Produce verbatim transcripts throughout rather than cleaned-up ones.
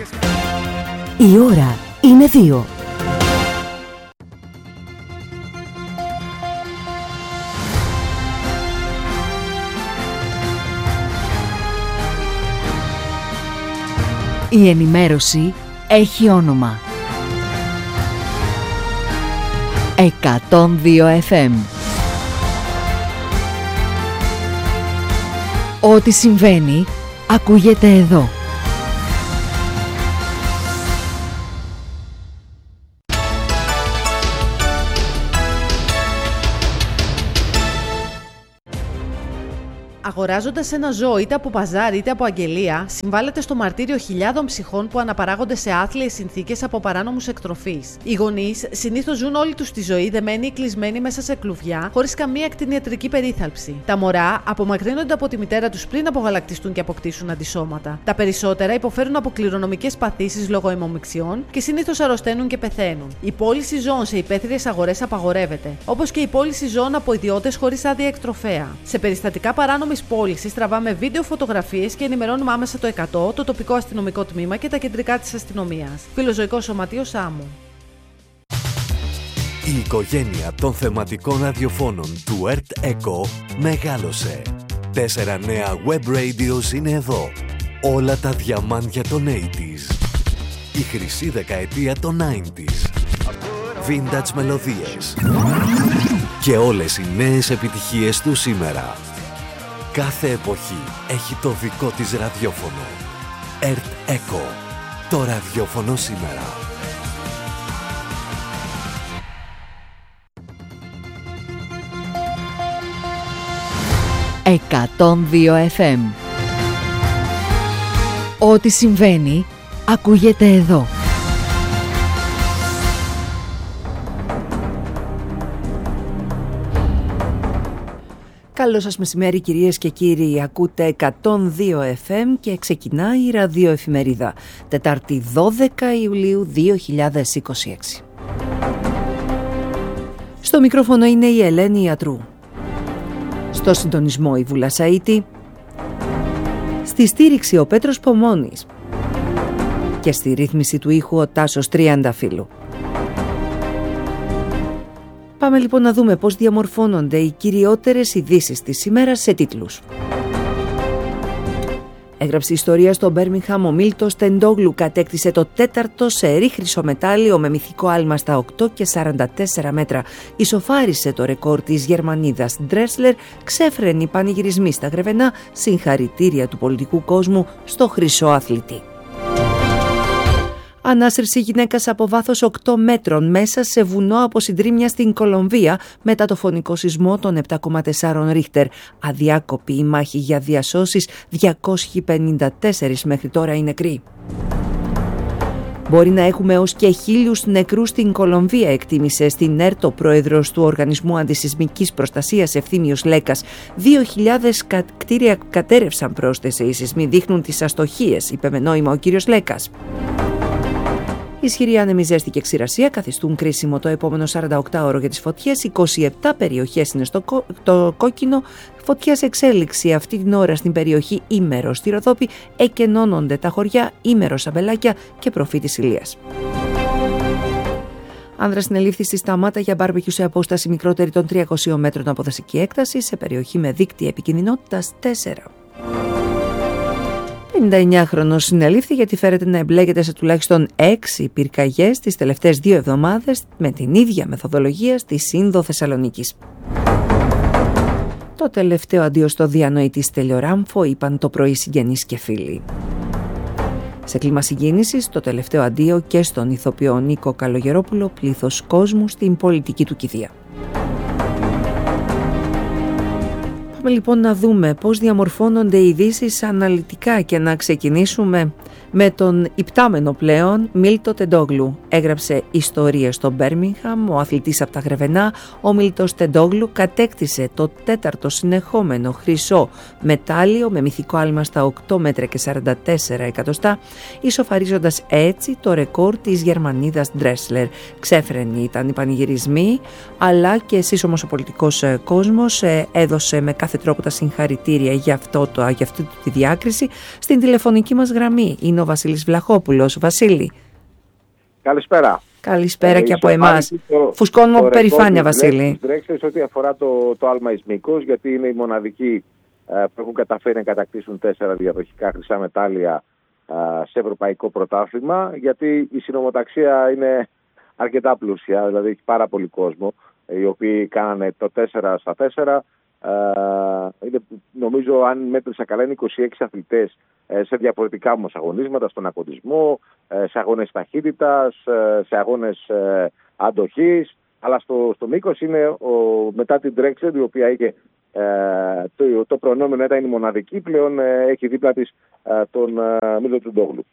Η ώρα είναι δύο. Η ενημέρωση έχει όνομα. εκατόν δύο εφ εμ. Ό,τι συμβαίνει, ακούγεται εδώ. Αγοράζοντας ένα ζώο είτε από παζάρι είτε από αγγελία, συμβάλλεται στο μαρτύριο χιλιάδων ψυχών που αναπαράγονται σε άθλιες συνθήκες από παράνομους εκτροφείς. Οι γονείς συνήθως ζουν όλη τους τη ζωή δεμένοι ή κλεισμένοι μέσα σε κλουβιά, χωρίς καμία κτηνιατρική περίθαλψη. Τα μωρά απομακρύνονται από τη μητέρα τους πριν απογαλακτιστούν και αποκτήσουν αντισώματα. Τα περισσότερα υποφέρουν από κληρονομικές παθήσεις λόγω αιμομιξιών και συνήθως αρρωσταίνουν και πεθαίνουν. Η πώληση ζώων σε υπαίθριες αγορές απαγορεύεται, όπως και η πώληση ζώων από ιδιώτες χωρίς άδεια εκτροφέα. Σε περιστατικά παράνομης πώλησης τραβάμε βίντεο, φωτογραφίες και ενημερώνουμε άμεσα το εκατό, το τοπικό αστυνομικό τμήμα και τα κεντρικά της αστυνομίας. Φιλοζωικό Σωματείο Σάμου. Η οικογένεια των θεματικών ραδιοφώνων του ΕΡΤ ΕΚΟ μεγάλωσε. Τέσσερα νέα web radios είναι εδώ. Όλα τα διαμάντια των ογδόντα. Η χρυσή δεκαετία των ενενήντα. Vintage μελωδίες. Και όλες οι νέες επιτυχίες του σήμερα. Κάθε εποχή έχει το δικό της ραδιόφωνο. ΕΡΤ ΕΚΟ. Το ραδιόφωνο σήμερα. εκατόν δύο εφ εμ. Ό,τι συμβαίνει, ακούγεται εδώ. Καλό σας μεσημέρι κυρίες και κύριοι, ακούτε εκατόν δύο εφ εμ και ξεκινάει η ραδιοεφημερίδα, Τετάρτη δώδεκα Ιουλίου δύο χιλιάδες είκοσι έξι. Στο μικρόφωνο είναι η Ελένη Ιατρού. Στο συντονισμό η Βούλα Σαΐτη. Στη στήριξη ο Πέτρος Πομώνης. Και στη ρύθμιση του ήχου ο Τάσος Τριανταφύλου. Πάμε λοιπόν να δούμε πώς διαμορφώνονται οι κυριότερες ειδήσεις της ημέρας σε τίτλους. Έγραψε ιστορία στο Μπέρμιγχαμ, ο Μίλτος Τεντόγλου κατέκτησε το τέταρτο σερί χρυσομετάλλιο με μυθικό άλμα στα οκτώ και σαράντα τέσσερα μέτρα. Ισοφάρισε το ρεκόρ της Γερμανίδας Ντρέσλερ, ξέφρενοι πανηγυρισμοί στα Γρεβενά, συγχαρητήρια του πολιτικού κόσμου στο χρυσό αθλητή. Ανάσυρση γυναίκας από βάθος οκτώ μέτρων μέσα σε βουνό από συντρίμμια στην Κολομβία μετά το φωνικό σεισμό των επτά κόμμα τέσσερα ρίχτερ. Αδιάκοπη η μάχη για διασώσεις, διακόσιοι πενήντα τέσσερις μέχρι τώρα οι νεκροί. Μπορεί να έχουμε ως και χίλιους νεκρούς στην Κολομβία, εκτίμησε στην ΕΡΤ ο πρόεδρος του Οργανισμού Αντισυσμικής Προστασίας Ευθύμιος Λέκας. Δύο χιλιάδες κτίρια κατέρευσαν, πρόσθεσε. Οι σεισμοί δείχνουν τις αστοχίες, είπε με νόημα ο κύριος Λέκας. Ισχυρή άνεμη ζέστη και ξηρασία καθιστούν κρίσιμο το επόμενο σαρανταοκτάωρο για τις φωτιές. είκοσι επτά περιοχές είναι στο κο... το κόκκινο. Φωτιά σε εξέλιξη αυτή την ώρα στην περιοχή Ήμερο στη Ροδόπη. Εκενώνονται τα χωριά Ήμερο, Σαμπελάκια και Προφήτης Ηλίας. Άνδρας συνελήφθη στη Σταμάτα για μπάρμπεκιου σε απόσταση μικρότερη των τριακοσίων μέτρων από δασική έκταση σε περιοχή με δίκτυα επικινδυνότητας τέσσερα. πενηνταεννιάχρονος συνελήφθη γιατί φέρεται να εμπλέκεται σε τουλάχιστον έξι πυρκαγιές τις τελευταίες δύο εβδομάδες με την ίδια μεθοδολογία στη Σύνδο Θεσσαλονίκης. Το τελευταίο αντίο στο διανοητή Στελιοράμφο, είπαν το πρωί συγγενείς και φίλοι. Σε κλίμα συγκίνησης, το τελευταίο αντίο και στον ηθοποιό Νίκο Καλογερόπουλο, πλήθος κόσμου στην πολιτική του κηδεία. Πάμε λοιπόν να δούμε πώς διαμορφώνονται οι ειδήσεις αναλυτικά και να ξεκινήσουμε με τον υπτάμενο πλέον Μίλτο Τεντόγλου. Έγραψε ιστορία στο Μπέρμιγχαμ, ο αθλητής από τα Γρεβενά. Ο Μίλτος Τεντόγλου κατέκτησε το τέταρτο συνεχόμενο χρυσό μετάλλιο με μυθικό άλμα στα οκτώ μέτρα και σαράντα τέσσερα εκατοστά, ισοφαρίζοντας έτσι το ρεκόρ της Γερμανίδας Ντρέσλερ. Ξέφρενοι ήταν οι πανηγυρισμοί, αλλά και εσείς όμως ο πολιτικός κόσμος έδωσε με κάθε κάθε τρόπο τα συγχαρητήρια για, αυτό το, για αυτή τη διάκριση. Στην τηλεφωνική μας γραμμή είναι ο Βασίλης Βλαχόπουλος. Βασίλη. Καλησπέρα. Καλησπέρα ε, και από εμάς. Φουσκώνουμε από περηφάνεια, Βασίλη. Βρέξτε ό,τι αφορά το, το άλμα εις μήκος, γιατί είναι οι μοναδικοί ε, που έχουν καταφέρει να κατακτήσουν τέσσερα διαδοχικά χρυσά μετάλλια ε, σε ευρωπαϊκό πρωτάθλημα, γιατί η συνομοταξία είναι αρκετά πλούσια, δηλαδή έχει πάρα πολύ κόσμο, ε, οι οποίοι κάνανε το τέσσερα στα τέσσερα. Ε, είναι, νομίζω, αν μέτρησα καλά, είναι είκοσι έξι αθλητές ε, σε διαφορετικά όμως αγωνίσματα, στον αγωνισμό, ε, σε αγώνες ταχύτητας, ε, σε αγώνες ε, αντοχής, αλλά στο, στο μήκος είναι ο, μετά την Drexler, η οποία είχε ε, το, το προνόμενο ήταν η μοναδική, πλέον ε, έχει δίπλα της ε, τον ε, Μίλτο Τεντόγλου.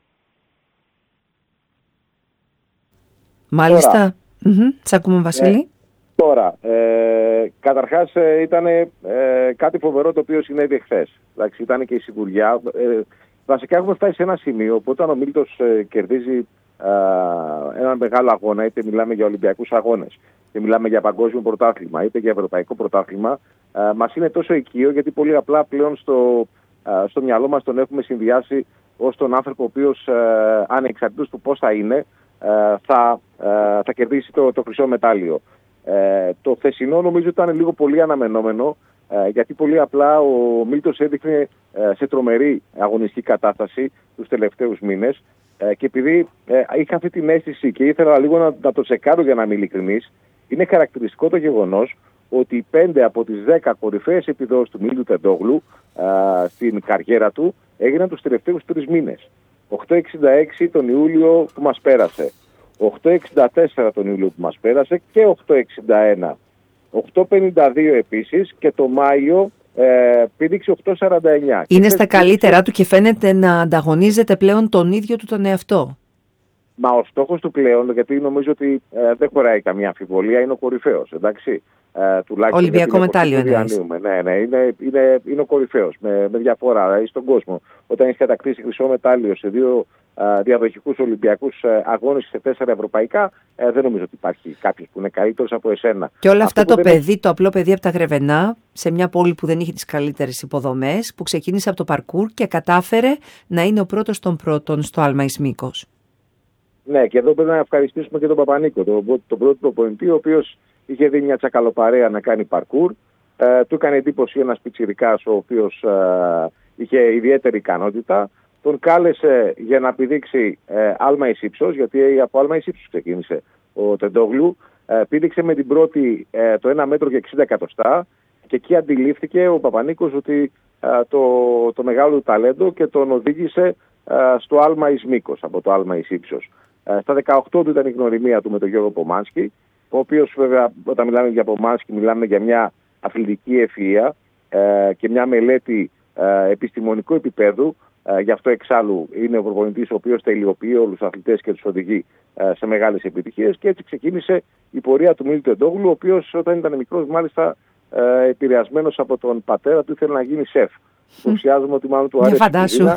Μάλιστα. Mm-hmm. Σ' ακούμε, Βασίλη. Ε, Τώρα, ε, καταρχάς ε, ήταν ε, κάτι φοβερό το οποίο συνέβη εχθές. Εντάξει, ήταν και η σιγουριά. Ε, βασικά έχουμε φτάσει σε ένα σημείο που όταν ο Μίλτος ε, κερδίζει ε, έναν μεγάλο αγώνα, είτε μιλάμε για Ολυμπιακούς αγώνες, είτε μιλάμε για παγκόσμιο πρωτάθλημα, είτε για ευρωπαϊκό πρωτάθλημα, ε, μας είναι τόσο οικείο, γιατί πολύ απλά πλέον στο, ε, στο μυαλό μας τον έχουμε συνδυάσει ως τον άνθρωπο ο οποίος, ε, ανεξαρτήτως του πώς θα είναι, ε, θα, ε, θα κερδίσει το, το χρυσό μετάλλιο. Ε, το χθεσινό νομίζω ήταν λίγο πολύ αναμενόμενο, ε, γιατί πολύ απλά ο Μίλτος έδειχνε ε, σε τρομερή αγωνιστική κατάσταση τους τελευταίους μήνες, ε, και επειδή ε, είχα αυτή την αίσθηση και ήθελα λίγο να, να το τσεκάρω, για να είμαι ειλικρινής, είναι χαρακτηριστικό το γεγονός ότι οι πέντε από τις δέκα κορυφαίες επιδόσεις του Μίλτου Τεντόγλου ε, στην καριέρα του έγιναν τους τελευταίους τρεις μήνες. οκτώ εξήντα έξι τον Ιούλιο που μας πέρασε, οκτώ εξήντα τέσσερα τον Ιούλιο που μας πέρασε και οκτώ εξήντα ένα. οκτώ πενήντα δύο επίσης, και το Μάιο ε, πήδηξε οκτώ σαράντα εννιά. Είναι στα καλύτερά του και φαίνεται να ανταγωνίζεται πλέον τον ίδιο του τον εαυτό. Μα ο στόχος του πλέον, γιατί νομίζω ότι ε, δεν χωράει καμία αμφιβολία, είναι ο κορυφαίος, εντάξει. Ε, τουλάχιστον Ολυμπιακό μετάλλιο εννοείς. Ναι, ναι, είναι, είναι, είναι ο κορυφαίος με, με διαφορά, δηλαδή στον κόσμο. Όταν έχει κατακτήσει χρυσό μετάλλιο σε δύο ε, διαδοχικούς Ολυμπιακούς ε, αγώνες, σε τέσσερα ευρωπαϊκά, ε, δεν νομίζω ότι υπάρχει κάποιος που είναι καλύτερος από εσένα. Και όλα αυτά το δεν... παιδί, το απλό παιδί από τα Γρεβενά, σε μια πόλη που δεν είχε τις καλύτερες υποδομές, που ξεκίνησε από το παρκούρ και κατάφερε να είναι ο πρώτος των πρώτων στο άλμα εις μήκος. Ναι, και εδώ πρέπει να ευχαριστήσουμε και τον Παπανίκο, τον, τον πρώτο προπονητή, ο οποίος είχε δει μια τσακαλοπαρέα να κάνει παρκούρ. Ε, του έκανε εντύπωση ένας πιτσιρικάς, ο οποίος ε, είχε ιδιαίτερη ικανότητα. Τον κάλεσε για να πηδήξει ε, άλμα εις ύψος, γιατί από άλμα εις ύψος ξεκίνησε ο Τεντόγλου. Ε, πήδηξε με την πρώτη ε, το ένα μέτρο και εξήντα εκατοστά, και εκεί αντιλήφθηκε ο Παπανίκος ότι ε, το, το μεγάλο του ταλέντο, και τον οδήγησε ε, στο άλμα εις μήκος, από το άλμα εις ύψος. Ε, στα δεκαοκτώ του ήταν η γνωριμία του με τον Γιώργο Πομάνσκι, ο οποίος, βέβαια, όταν μιλάμε για Πομάνσκι, μιλάμε για μια αθλητική ευφυΐα ε, και μια μελέτη ε, επιστημονικού επίπεδου. Ε, γι' αυτό εξάλλου είναι ο προπονητής ο οποίος τελειοποιεί όλους τους αθλητές και τους οδηγεί ε, σε μεγάλες επιτυχίες, και έτσι ξεκίνησε η πορεία του Μίλτου Τεντόγλου, ο οποίος όταν ήταν μικρός, μάλιστα ε, επηρεασμένος από τον πατέρα του, ήθελε να γίνει σεφ. Υποψιάζομαι ότι μάλλον του αρέσει η κουζίνα.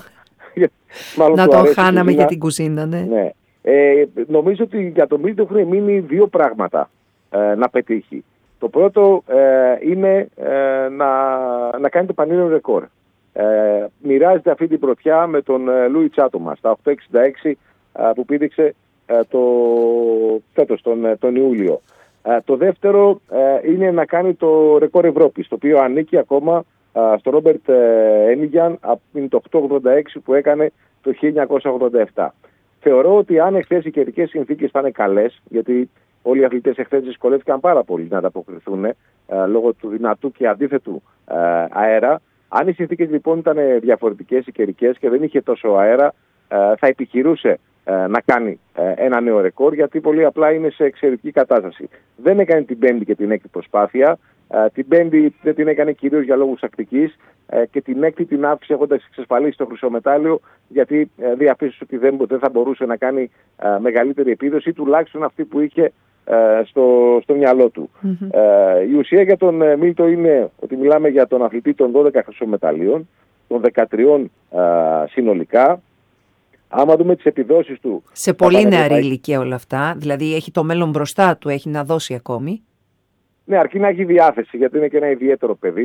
Να τον χάναμε για την κουζίνα, ναι. ναι. Ε, νομίζω ότι για τον Μίλτο έχουν μείνει δύο πράγματα ε, να πετύχει. Το πρώτο ε, είναι ε, να, να κάνει το πανελλήνιο ρεκόρ. Ε, μοιράζεται αυτή την πρωτιά με τον ε, Λούι Τσάτομα στα οκτώ εξήντα έξι ε, που πήδηξε ε, το, φέτος, τον, ε, τον Ιούλιο. Ε, το δεύτερο ε, είναι να κάνει το ρεκόρ Ευρώπης, το οποίο ανήκει ακόμα ε, στο Ρόμπερτ ε, Έμιγιαν, είναι το οκτώ ογδόντα έξι που έκανε το χίλια εννιακόσια ογδόντα επτά. Θεωρώ ότι αν εχθές οι καιρικές συνθήκες θα είναι καλές, γιατί όλοι οι αθλητές εχθές δυσκολεύτηκαν πάρα πολύ να ανταποκριθούν ε, λόγω του δυνατού και αντίθετου ε, αέρα. Αν οι συνθήκες λοιπόν ήταν διαφορετικές οι καιρικές και δεν είχε τόσο αέρα, ε, θα επιχειρούσε ε, να κάνει ε, ένα νέο ρεκόρ, γιατί πολύ απλά είναι σε εξαιρετική κατάσταση. Δεν έκανε την πέμπτη και την έκτη προσπάθεια. Ε, την πέμπτη δεν την έκανε κυρίως για λόγους τακτικής, ε, και την έκτη την άφησε έχοντας εξασφαλίσει το χρυσό μετάλλιο, γιατί ε, διαπίστωσε ότι δεν, δεν θα μπορούσε να κάνει ε, μεγαλύτερη επίδοση, τουλάχιστον αυτή που είχε ε, στο, στο μυαλό του. Mm-hmm. Ε, η ουσία για τον ε, Μίλτο είναι ότι μιλάμε για τον αθλητή των δώδεκα χρυσών μεταλλίων, των δεκατρία ε, συνολικά. Άμα δούμε τις επιδόσεις του... Σε πολύ νεαρή πάει... ηλικία όλα αυτά, δηλαδή έχει το μέλλον μπροστά του, έχει να δώσει ακόμη. Ναι, αρκεί να έχει διάθεση, γιατί είναι και ένα ιδιαίτερο παιδί.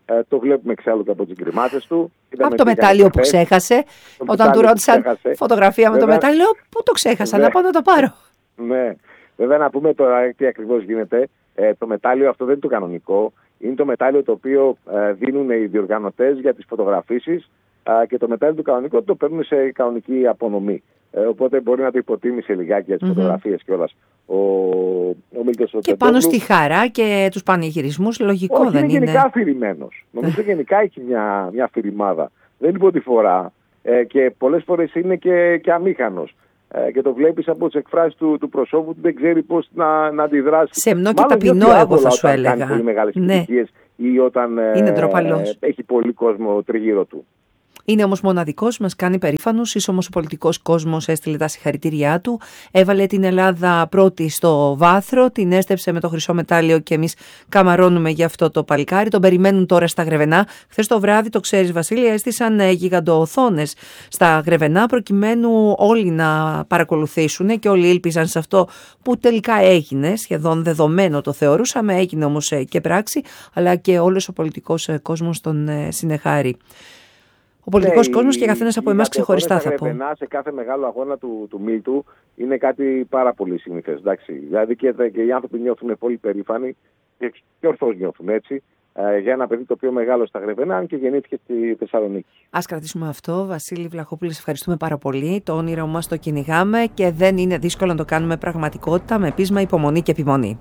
Ε, το βλέπουμε εξάλλου και από τις γκριμάτες του. Από το μετάλλιο που ξέχασε. Το όταν του ρώτησαν φωτογραφία με το μετάλλιο, πού το ξέχασα, να πάω να το πάρω. Ναι. Βέβαια, να πούμε τώρα τι ακριβώς γίνεται. Ε, το μετάλλιο αυτό δεν είναι το κανονικό. Είναι το μετάλλιο το οποίο ε, δίνουν οι διοργανωτές για τις φωτογραφίσεις ε, και το μετάλλιο του κανονικού το παίρνουν σε κανονική απονομή. Ε, οπότε μπορεί να το υποτίμησε λιγάκι για τις mm-hmm. φωτογραφίες κιόλας ο, ο Μίλτος Και πάνω στη χαρά και τους πανηγυρισμούς, λογικό Όχι, δεν είναι. είναι. Είναι γενικά αφηρημένος. Νομίζω γενικά έχει μια, μια αφηρημάδα. Δεν είναι πρώτη φορά ε, και πολλές φορές είναι και, και αμήχανος. Ε, και το βλέπεις από τις εκφράσεις του, του προσώπου του, δεν ξέρει πώς να, να αντιδράσει. Σεμνό και ταπεινό, εγώ θα σου έλεγα. Κάνει πολύ μεγάλες ναι. επιτυχίες ή όταν είναι ε, έχει πολύ κόσμο τριγύρω του. Είναι όμως μοναδικός, μας κάνει περήφανος. Ίσως όμως ο πολιτικός κόσμος έστειλε τα συγχαρητήριά του. Έβαλε την Ελλάδα πρώτη στο βάθρο, την έστεψε με το χρυσό μετάλλιο και εμείς καμαρώνουμε για αυτό το παλικάρι. Τον περιμένουν τώρα στα Γρεβενά. Χθες το βράδυ, το ξέρεις Βασίλεια, έστησαν γιγαντοοθόνες στα Γρεβενά προκειμένου όλοι να παρακολουθήσουν και όλοι ήλπιζαν σε αυτό που τελικά έγινε, σχεδόν δεδομένο το θεωρούσαμε, έγινε όμως και πράξη, αλλά και όλος ο πολιτικός κόσμος τον συνεχάρει. Ο πολιτικός ναι, κόσμος και καθένας από εμάς ξεχωριστά θα πω. Σε κάθε μεγάλο αγώνα του, του Μίλτου είναι κάτι πάρα πολύ συνήθες. Εντάξει. Δηλαδή και, και οι άνθρωποι νιώθουν πολύ περήφανοι και, και ορθώς νιώθουν έτσι ε, για ένα παιδί το οποίο μεγάλο στα Γρεβενά, αν και γεννήθηκε στη Θεσσαλονίκη. Ας κρατήσουμε αυτό. Βασίλη Βλαχόπουλη, ευχαριστούμε πάρα πολύ. Το όνειρο μας το κυνηγάμε και δεν είναι δύσκολο να το κάνουμε πραγματικότητα με πείσμα, υπομονή και επιμονή.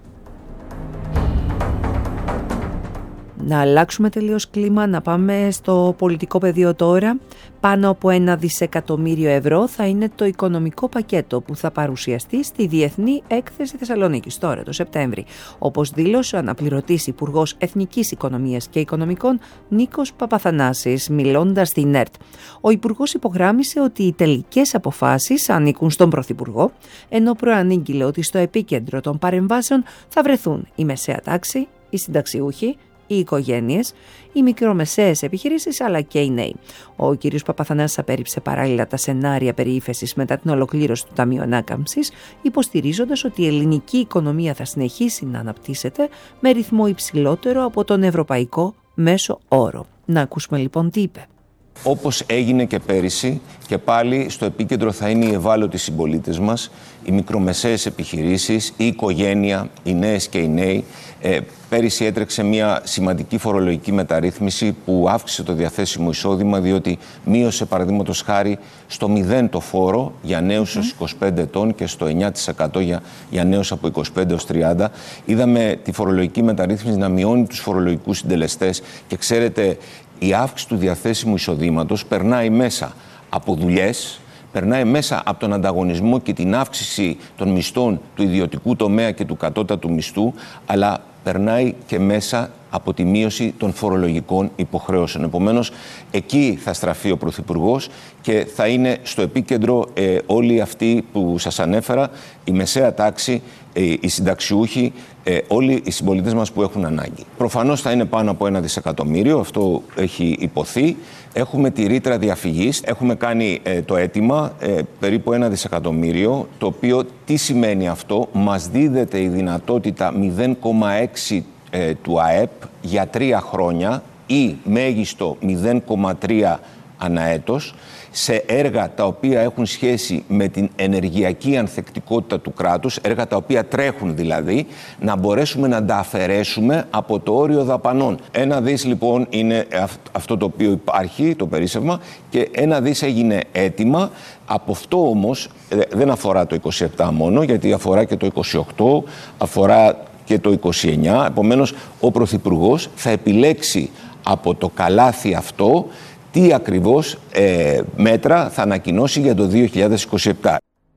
Να αλλάξουμε τελείως κλίμα, να πάμε στο πολιτικό πεδίο τώρα. Πάνω από ένα δισεκατομμύριο ευρώ θα είναι το οικονομικό πακέτο που θα παρουσιαστεί στη Διεθνή Έκθεση Θεσσαλονίκης τώρα το Σεπτέμβρη. Όπως δήλωσε ο αναπληρωτής Υπουργός Εθνικής Οικονομίας και Οικονομικών Νίκος Παπαθανάσης, μιλώντας στην ΕΡΤ. Ο Υπουργός υπογράμμισε ότι οι τελικές αποφάσεις ανήκουν στον Πρωθυπουργό, ενώ προανήγγειλε ότι στο επίκεντρο των παρεμβάσεων θα βρεθούν η μεσαία τάξη, οι συνταξιούχοι, οι οικογένειες, οι μικρομεσαίες επιχειρήσεις αλλά και οι νέοι. Ο κ. Παπαθανάσης απέρριψε παράλληλα τα σενάρια περί ύφεσης μετά την ολοκλήρωση του Ταμείου Ανάκαμψης, υποστηρίζοντας ότι η ελληνική οικονομία θα συνεχίσει να αναπτύσσεται με ρυθμό υψηλότερο από τον ευρωπαϊκό μέσο όρο. Να ακούσουμε λοιπόν τι είπε. Όπως έγινε και πέρυσι, και πάλι στο επίκεντρο θα είναι οι ευάλωτοι συμπολίτες μας, οι μικρομεσαίες επιχειρήσεις, η οικογένεια, οι νέες και οι νέοι. Ε, πέρυσι έτρεξε μια σημαντική φορολογική μεταρρύθμιση που αύξησε το διαθέσιμο εισόδημα, διότι μείωσε παραδείγματος χάρη στο μηδέν το φόρο για νέους έως είκοσι πέντε ετών και στο εννιά τοις εκατό για, για νέους από είκοσι πέντε έως τριάντα. Είδαμε τη φορολογική μεταρρύθμιση να μειώνει τους φορολογικούς συντελεστές και ξέρετε, η αύξηση του διαθέσιμου εισοδήματος περνάει μέσα από δουλειές, περνάει μέσα από τον ανταγωνισμό και την αύξηση των μισθών του ιδιωτικού τομέα και του κατώτατου μισθού, αλλά περνάει και μέσα από τη μείωση των φορολογικών υποχρεώσεων. Επομένως, εκεί θα στραφεί ο Πρωθυπουργός και θα είναι στο επίκεντρο ε, όλοι αυτοί που σας ανέφερα, η μεσαία τάξη, ε, οι συνταξιούχοι, ε, όλοι οι συμπολίτες μας που έχουν ανάγκη. Προφανώς θα είναι πάνω από ένα δισεκατομμύριο, αυτό έχει υποθεί. Έχουμε τη ρήτρα διαφυγής, έχουμε κάνει ε, το αίτημα ε, περίπου ένα δισεκατομμύριο, το οποίο τι σημαίνει αυτό, μας δίδεται η δυνατότητα μηδέν κόμμα έξι ε, του ΑΕΠ για τρία χρόνια ή μέγιστο μηδέν κόμμα τρία ανά έτος σε έργα τα οποία έχουν σχέση με την ενεργειακή ανθεκτικότητα του κράτους, έργα τα οποία τρέχουν δηλαδή, να μπορέσουμε να τα αφαιρέσουμε από το όριο δαπανών. Ένα δις λοιπόν είναι αυτό το οποίο υπάρχει, το περίσσευμα, και ένα δις έγινε αίτημα. Από αυτό όμως δεν αφορά το είκοσι επτά μόνο, γιατί αφορά και το είκοσι οκτώ, αφορά και το είκοσι εννιά. Επομένως, ο Πρωθυπουργός θα επιλέξει από το καλάθι αυτό τι ακριβώς ε, μέτρα θα ανακοινώσει για το δύο χιλιάδες είκοσι επτά.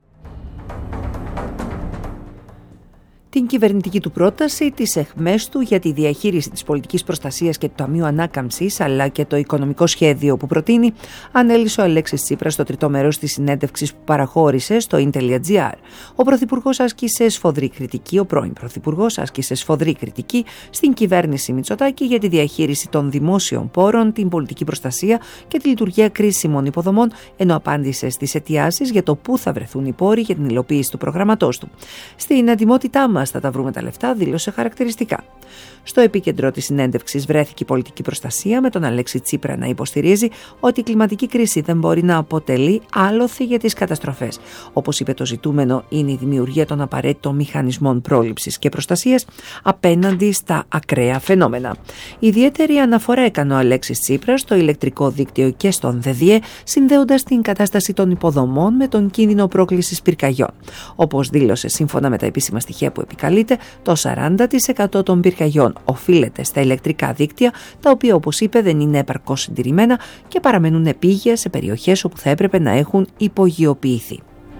Την κυβερνητική του πρόταση, τις αιχμές του για τη διαχείριση της πολιτικής προστασίας και του Ταμείου Ανάκαμψης, αλλά και το οικονομικό σχέδιο που προτείνει, ανέλησε ο Αλέξης Τσίπρας στο τρίτο μέρος της συνέντευξης που παραχώρησε στο in τελεία gr. Ο Πρωθυπουργός άσκησε σφοδρή κριτική, ο πρώην Πρωθυπουργός άσκησε σφοδρή κριτική στην κυβέρνηση Μητσοτάκη για τη διαχείριση των δημόσιων πόρων, την πολιτική προστασία και τη λειτουργία κρίσιμων υποδομών, ενώ απάντησε στις αιτιάσεις για το πού θα βρεθούν οι πόροι για την υλοποίηση του προγραμματός του. Στην ετοιμότητά μας μας θα τα βρούμε τα λεφτά, δήλωσε χαρακτηριστικά. Στο επίκεντρο της συνέντευξης βρέθηκε η πολιτική προστασία, με τον Αλέξη Τσίπρα να υποστηρίζει ότι η κλιματική κρίση δεν μπορεί να αποτελεί άλοθη για τις καταστροφές. Όπως είπε, το ζητούμενο είναι η δημιουργία των απαραίτητων μηχανισμών πρόληψης και προστασίας απέναντι στα ακραία φαινόμενα. Ιδιαίτερη αναφορά έκανε ο Αλέξης Τσίπρας στο ηλεκτρικό δίκτυο και στον ΔΕΔΙΕ, συνδέοντας την κατάσταση των υποδομών με τον κίνδυνο πρόκλησης πυρκαγιών. Όπως δήλωσε, σύμφωνα με τα επίσημα στοιχεία που επικαλείται, το σαράντα τοις εκατό των πυρκαγιών οφείλεται στα ηλεκτρικά δίκτυα, τα οποία, όπως είπε, δεν είναι επαρκώς συντηρημένα και παραμένουν επίγεια σε περιοχές όπου θα έπρεπε να έχουν υπογειοποιηθεί.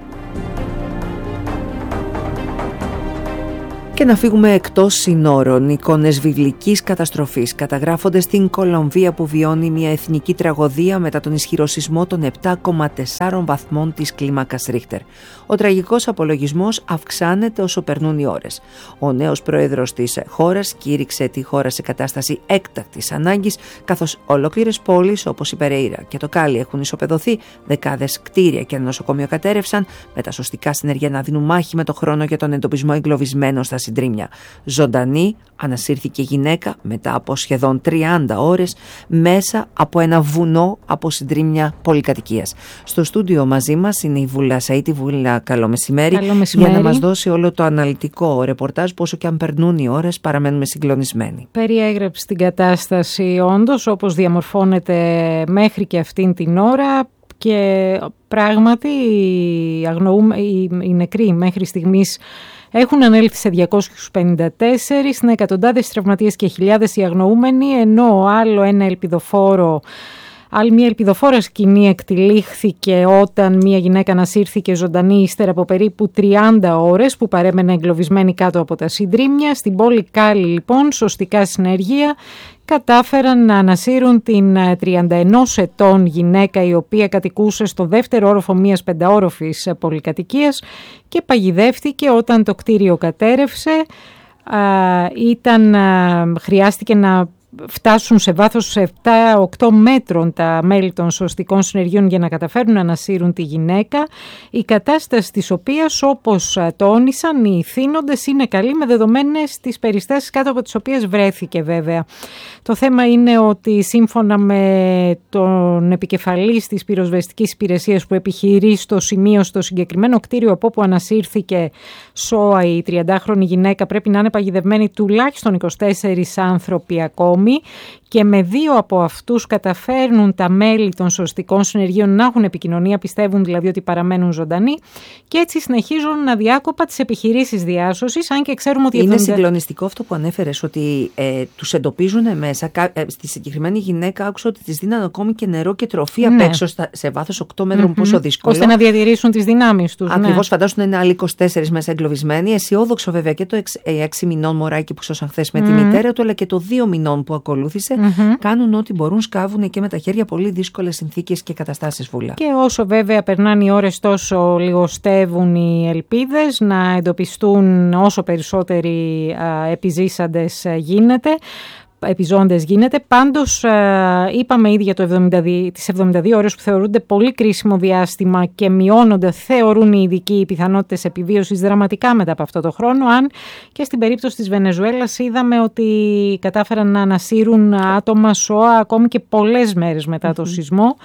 Και να φύγουμε εκτός συνόρων. Εικόνες βιβλικής καταστροφής καταγράφονται στην Κολομβία, που βιώνει μια εθνική τραγωδία μετά τον ισχυρό σεισμό των επτά κόμμα τέσσερα βαθμών της κλίμακας Ρίχτερ. Ο τραγικός απολογισμός αυξάνεται όσο περνούν οι ώρες. Ο νέος πρόεδρος της χώρας κήρυξε τη χώρα σε κατάσταση έκτακτης ανάγκης, καθώς ολόκληρες πόλεις όπως η Περέιρα και το Κάλι έχουν ισοπεδωθεί, δεκάδες κτίρια και ένα νοσοκομείο κατέρευσαν, με τα σωστικά συνεργεία να δίνουν μάχη με το χρόνο για τον εντοπισμό εγκλωβισμένων στα συντρίμμια. Ζωντανή ανασύρθηκε γυναίκα μετά από σχεδόν τριάντα ώρες μέσα από ένα βουνό από συντρίμμια πολυκατοικίας. Στο στούντιο μαζί μας είναι η Βούλα Σαΐτη. Βούλα, καλό μεσημέρι. Καλό μεσημέρι. Για να μας δώσει όλο το αναλυτικό ρεπορτάζ, που όσο και αν περνούν οι ώρες παραμένουμε συγκλονισμένοι. Περιέγραψε την κατάσταση όντως όπως διαμορφώνεται μέχρι και αυτήν την ώρα, και πράγματι οι, αγνοούμε, οι, οι νεκροί μέχρι στιγμής έχουν ανέλθει σε διακόσιους πενήντα τέσσερις, είναι εκατοντάδες τραυματίες και χιλιάδες οι αγνοούμενοι, ενώ άλλο ένα ελπιδοφόρο, άλλη μια ελπιδοφόρα σκηνή εκτυλίχθηκε όταν μια γυναίκα ανασύρθηκε ζωντανή ύστερα από περίπου τριάντα ώρες που παρέμενε εγκλωβισμένη κάτω από τα συντρίμμια. Στην πόλη Κάλι, λοιπόν, σωστικά συνεργεία κατάφεραν να ανασύρουν την τριάντα ενός ετών γυναίκα, η οποία κατοικούσε στο δεύτερο όροφο μιας πενταόροφης πολυκατοικίας και παγιδεύτηκε όταν το κτίριο κατέρευσε. Α, ήταν, α, χρειάστηκε να φτάσουν σε βάθος επτά οκτώ μέτρων τα μέλη των σωστικών συνεργείων για να καταφέρουν να ανασύρουν τη γυναίκα, η κατάσταση της οποίας, όπως τόνισαν οι θύνοντες, είναι καλή με δεδομένες τις περιστάσεις κάτω από τις οποίες βρέθηκε βέβαια. Το θέμα είναι ότι σύμφωνα με τον επικεφαλής της πυροσβεστικής υπηρεσίας που επιχειρεί στο σημείο, στο συγκεκριμένο κτίριο από όπου ανασύρθηκε σώα η τριαντάχρονη γυναίκα, πρέπει να είναι παγιδευμένοι τουλάχιστον είκοσι τέσσερις άνθρωποι ακόμη, και με δύο από αυτούς καταφέρνουν τα μέλη των σωστικών συνεργείων να έχουν επικοινωνία, πιστεύουν δηλαδή ότι παραμένουν ζωντανοί, και έτσι συνεχίζουν αδιάκοπα τις επιχειρήσεις διάσωσης, αν και ξέρουμε ότι... Είναι εβδομήντα... συγκλονιστικό αυτό που ανέφερες, ότι ε, τους εντοπίζουν μέσα. Ε, στη συγκεκριμένη γυναίκα άκουσα ότι της δίναν ακόμη και νερό και τροφή απ' έξω, στα, σε βάθος οκτώ μέτρων, mm-hmm. πόσο δύσκολο. Ώστε να διατηρήσουν τις δυνάμεις τους. Ακριβώς, ναι. Φαντάσου να είναι άλλοι είκοσι τέσσερις μέσα εγκλωβισμένοι. Αισιόδοξο βέβαια και το έξι μηνών μωράκι που σώσαν χθες με mm-hmm. τη μητέρα του, αλλά και το δύο μηνών που ακολούθησε. Mm-hmm. Κάνουν ό,τι μπορούν, σκάβουν και με τα χέρια πολύ δύσκολες συνθήκες και καταστάσεις, Βούλα. Και όσο βέβαια περνάνε οι ώρες, τόσο λιγοστεύουν οι ελπίδες να εντοπιστούν όσο περισσότεροι α, επιζήσαντες γίνεται. επιζώντες γίνεται. Πάντως είπαμε ήδη για το εβδομήντα δύο, τις εβδομήντα δύο ώρες που θεωρούνται πολύ κρίσιμο διάστημα και μειώνονται, θεωρούν οι ειδικοί, οι πιθανότητες επιβίωσης δραματικά μετά από αυτό το χρόνο, αν και στην περίπτωση της Βενεζουέλας είδαμε ότι κατάφεραν να ανασύρουν άτομα, σώα, ακόμη και πολλές μέρες μετά mm-hmm. το σεισμό.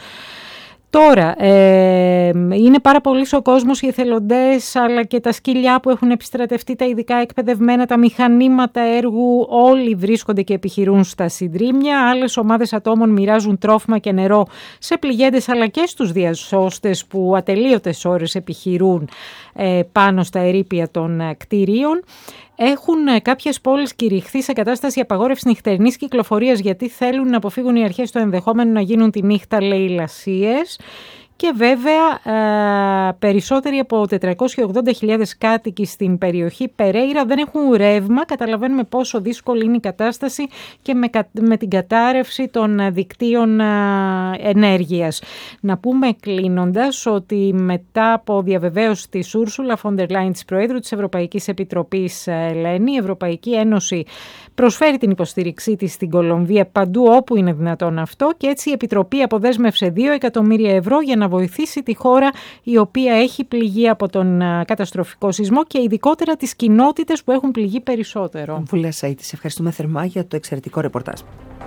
Τώρα, ε, είναι πάρα πολύς ο κόσμος, οι εθελοντές, αλλά και τα σκυλιά που έχουν επιστρατευτεί, τα ειδικά εκπαιδευμένα, τα μηχανήματα έργου, όλοι βρίσκονται και επιχειρούν στα συντρίμμια. Άλλες ομάδες ατόμων μοιράζουν τρόφιμα και νερό σε πληγέντες, αλλά και στους διασώστες που ατελείωτες ώρες επιχειρούν ε, πάνω στα ερείπια των ε, κτηρίων. Έχουν κάποιες πόλεις κηρυχθεί σε κατάσταση απαγόρευσης νυχτερινής κυκλοφορίας, γιατί θέλουν να αποφύγουν οι αρχές το ενδεχόμενο να γίνουν τη νύχτα λαιλασίες. Και βέβαια ε, περισσότεροι από τετρακόσιες ογδόντα χιλιάδες κάτοικοι στην περιοχή Περέιρα δεν έχουν ρεύμα. Καταλαβαίνουμε πόσο δύσκολη είναι η κατάσταση και με, με την κατάρρευση των δικτύων ε, ενέργειας. Να πούμε κλείνοντας ότι μετά από διαβεβαίωση της Ούρσουλα Φον ντερ Λάιεν, της Προέδρου της Ευρωπαϊκής Επιτροπής, Ελένη, η Ευρωπαϊκή Ένωση προσφέρει την υποστήριξή της στην Κολομβία παντού όπου είναι δυνατόν αυτό, και έτσι η Επιτροπή αποδέσμευσε δύο εκατομμύρια ευρώ για να βοηθήσει τη χώρα, η οποία οποία έχει πληγεί από τον καταστροφικό σεισμό και ειδικότερα τις κοινότητες που έχουν πληγεί περισσότερο. Βουλία Σαΐτη, σε ευχαριστούμε θερμά για το εξαιρετικό ρεπορτάζ.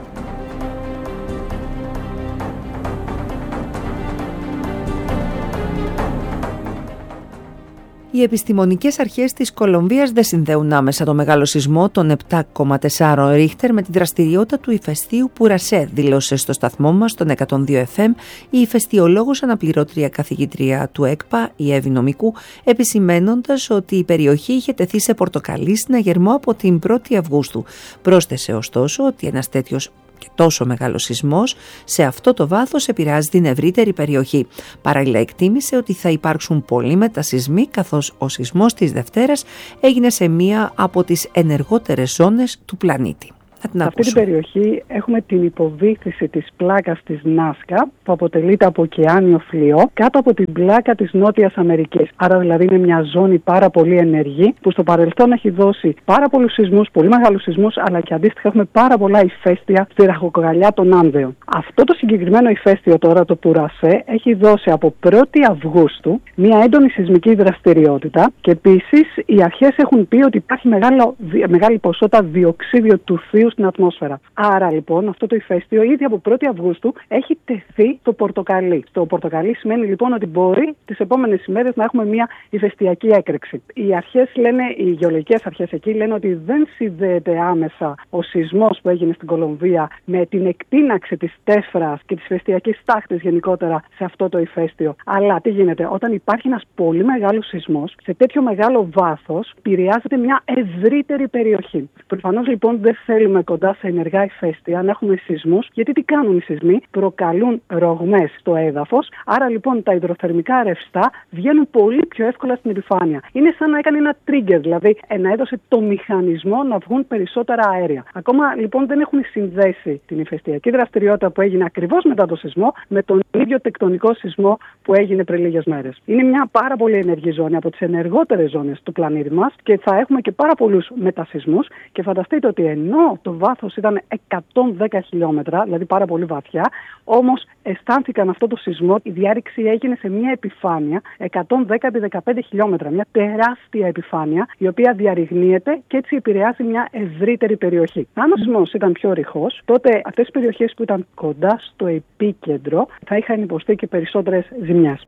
Οι επιστημονικές αρχές της Κολομβίας δεν συνδέουν άμεσα το μεγάλο σεισμό των επτά κόμμα τέσσερα ρίχτερ με τη δραστηριότητα του ηφαιστείου Πουρασέ, δήλωσε στο σταθμό μας, τον εκατόν δύο εφ εμ, η ηφαιστειολόγος αναπληρώτρια καθηγήτρια του ΕΚΠΑ, η Εύη Νομικού, επισημένοντας ότι η περιοχή είχε τεθεί σε πορτοκαλί συναγερμό από την πρώτη Αυγούστου. Πρόσθεσε ωστόσο ότι ένας τέτοιος και τόσο μεγάλο σεισμός σε αυτό το βάθος επηρεάζει την ευρύτερη περιοχή. Παράλληλα εκτίμησε ότι θα υπάρξουν πολλοί μετασεισμοί, καθώς ο σεισμός της Δευτέρας έγινε σε μία από τις ενεργότερες ζώνες του πλανήτη. Σε αυτή την περιοχή έχουμε την υποβύθιση της πλάκας της Νάσκα, που αποτελείται από ωκεάνιο φλοιό, κάτω από την πλάκα της Νότιας Αμερικής. Άρα δηλαδή είναι μια ζώνη πάρα πολύ ενεργή, που στο παρελθόν έχει δώσει πάρα πολλούς σεισμούς, πολύ μεγάλους σεισμούς, αλλά και αντίστοιχα έχουμε πάρα πολλά ηφαίστεια στη ραχοκοκαλιά των Άνδεων. Αυτό το συγκεκριμένο ηφαίστειο τώρα, το Πουρασέ, έχει δώσει από πρώτη Αυγούστου μια έντονη σεισμική δραστηριότητα και επίσης οι αρχές έχουν πει ότι υπάρχει μεγάλο, μεγάλη ποσότητα διοξίδιο του θείου στην ατμόσφαιρα. Άρα λοιπόν αυτό το ηφαίστειο ήδη από πρώτη Αυγούστου έχει τεθεί στο πορτοκαλί. Το πορτοκαλί σημαίνει λοιπόν ότι μπορεί τις επόμενες ημέρες να έχουμε μια ηφαιστειακή έκρηξη. Οι αρχές λένε, οι γεωλογικές αρχές εκεί λένε ότι δεν συνδέεται άμεσα ο σεισμός που έγινε στην Κολομβία με την εκτείναξη της τέφρας και της ηφαιστειακής τάχτης γενικότερα σε αυτό το ηφαίστειο. Αλλά τι γίνεται, όταν υπάρχει ένας πολύ μεγάλος σεισμός, σε τέτοιο μεγάλο βάθος επηρεάζεται μια ευρύτερη περιοχή. Προφανώς λοιπόν δεν θέλουμε κοντά σε ενεργά ηφαίστεια να έχουμε σεισμούς, γιατί τι κάνουν οι σεισμοί, προκαλούν ρογμές στο έδαφος, άρα λοιπόν τα υδροθερμικά ρευστά βγαίνουν πολύ πιο εύκολα στην επιφάνεια. Είναι σαν να έκανε ένα trigger, δηλαδή να έδωσε το μηχανισμό να βγουν περισσότερα αέρια. Ακόμα λοιπόν δεν έχουν συνδέσει την ηφαιστειακή δραστηριότητα που έγινε ακριβώς μετά το σεισμό με τον ίδιο τεκτονικό σεισμό που έγινε πριν λίγες μέρες. Είναι μια πάρα πολύ ενεργή ζώνη, από τις ενεργότερες ζώνες του πλανήτη μας και θα έχουμε και πάρα πολλούς μετασεισμούς και φανταστείτε ότι ενώ το βάθος ήταν εκατόν δέκα χιλιόμετρα, δηλαδή πάρα πολύ βαθιά, όμως αισθάνθηκαν αυτό το σεισμό, η διάρρηξη έγινε σε μια επιφάνεια εκατόν δέκα επί δεκαπέντε χιλιόμετρα, μια τεράστια επιφάνεια, η οποία διαρριγνύεται και έτσι επηρεάζει μια ευρύτερη περιοχή. Αν ο σεισμός ήταν πιο ρηχός, τότε αυτές οι περιοχές που ήταν κοντά στο επίκεντρο θα είχαν υποστεί και περισσότερες ζημιές.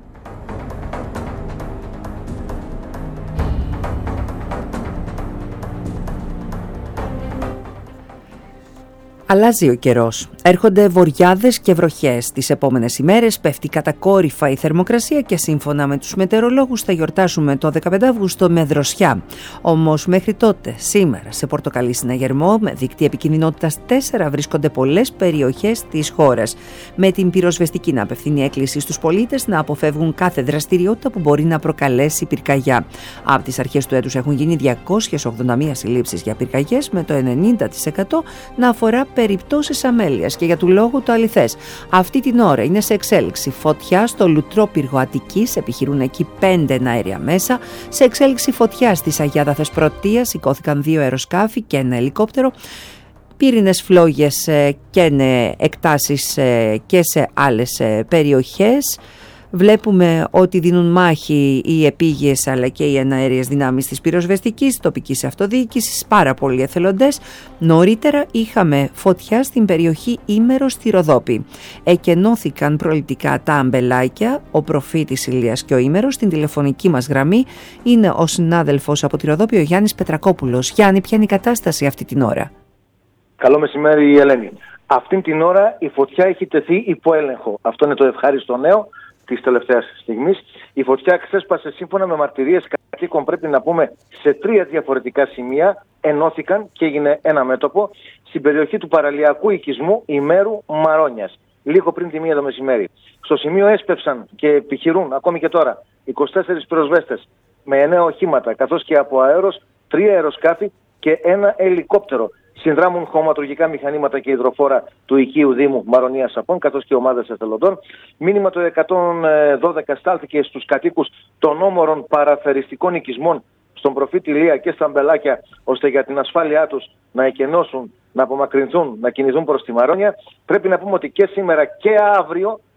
Αλλάζει ο καιρός. Έρχονται βοριάδες και βροχές. Τις επόμενες ημέρες πέφτει κατακόρυφα η θερμοκρασία και σύμφωνα με τους μετεωρολόγους θα γιορτάσουμε το δεκαπέντε Αυγούστου με δροσιά. Όμως μέχρι τότε, σήμερα, σε πορτοκαλί συναγερμό με δίκτυα επικινδυνότητας τέσσερα βρίσκονται πολλές περιοχές της χώρας. Με την πυροσβεστική να απευθύνει έκκληση στους πολίτες να αποφεύγουν κάθε δραστηριότητα που μπορεί να προκαλέσει πυρκαγιά. Από τις αρχές του έτους έχουν γίνει διακόσιες ογδόντα μία συλλήψεις για πυρκαγιές, με το ενενήντα τοις εκατό να αφορά περιπτώσεις αμέλειας και για του λόγου το αληθές. Αυτή την ώρα είναι σε εξέλιξη φωτιά στο Λουτρόπυργο Αττικής, επιχειρούν εκεί πέντε εναέρια μέσα. Σε εξέλιξη φωτιά στη Αγιάδα Θεσπρωτείας, σηκώθηκαν δύο αεροσκάφη και ένα ελικόπτερο. Πύρινες φλόγες και εκτάσεις και σε άλλες περιοχές. Βλέπουμε ότι δίνουν μάχη οι επίγειες αλλά και οι εναέριες δυνάμεις της πυροσβεστικής, τοπικής αυτοδιοίκησης, πάρα πολλοί εθελοντές. Νωρίτερα είχαμε φωτιά στην περιοχή Ήμερο στη Ροδόπη. Εκενώθηκαν προληπτικά τα αμπελάκια, ο προφήτης Ηλίας και ο Ήμερος. Στην τηλεφωνική μας γραμμή είναι ο συνάδελφος από τη Ροδόπη, ο Γιάννης Πετρακόπουλος. Γιάννη, ποια είναι η κατάσταση αυτή την ώρα? Καλό μεσημέρι, Ελένη. Αυτήν την ώρα η φωτιά έχει τεθεί υπό έλεγχο. Αυτό είναι το ευχάριστο νέο της τελευταίας στιγμής. Η φωτιά ξέσπασε σύμφωνα με μαρτυρίες κατοίκων, πρέπει να πούμε, σε τρία διαφορετικά σημεία. Ενώθηκαν και έγινε ένα μέτωπο στην περιοχή του παραλιακού οικισμού Ημέρου Μαρόνιας, λίγο πριν τη μία το μεσημέρι. Στο σημείο έσπευσαν και επιχειρούν ακόμη και τώρα είκοσι τέσσερις πυροσβέστες με εννέα οχήματα, καθώς και από αέρος τρία αεροσκάφη και ένα ελικόπτερο. Συνδράμουν χωματουργικά μηχανήματα και υδροφόρα του οικείου Δήμου Μαρονίας Σαπών, καθώς και ομάδες εθελοντών. Μήνυμα το εκατόν δώδεκα στάλθηκε στους κατοίκους των όμορων παραφεριστικών οικισμών στον προφήτη Ηλία και στα Μπελάκια, ώστε για την ασφάλειά τους να εκενώσουν, να απομακρυνθούν, να κινηθούν προς τη Μαρόνια. Πρέπει να πούμε ότι και σήμερα και αύριο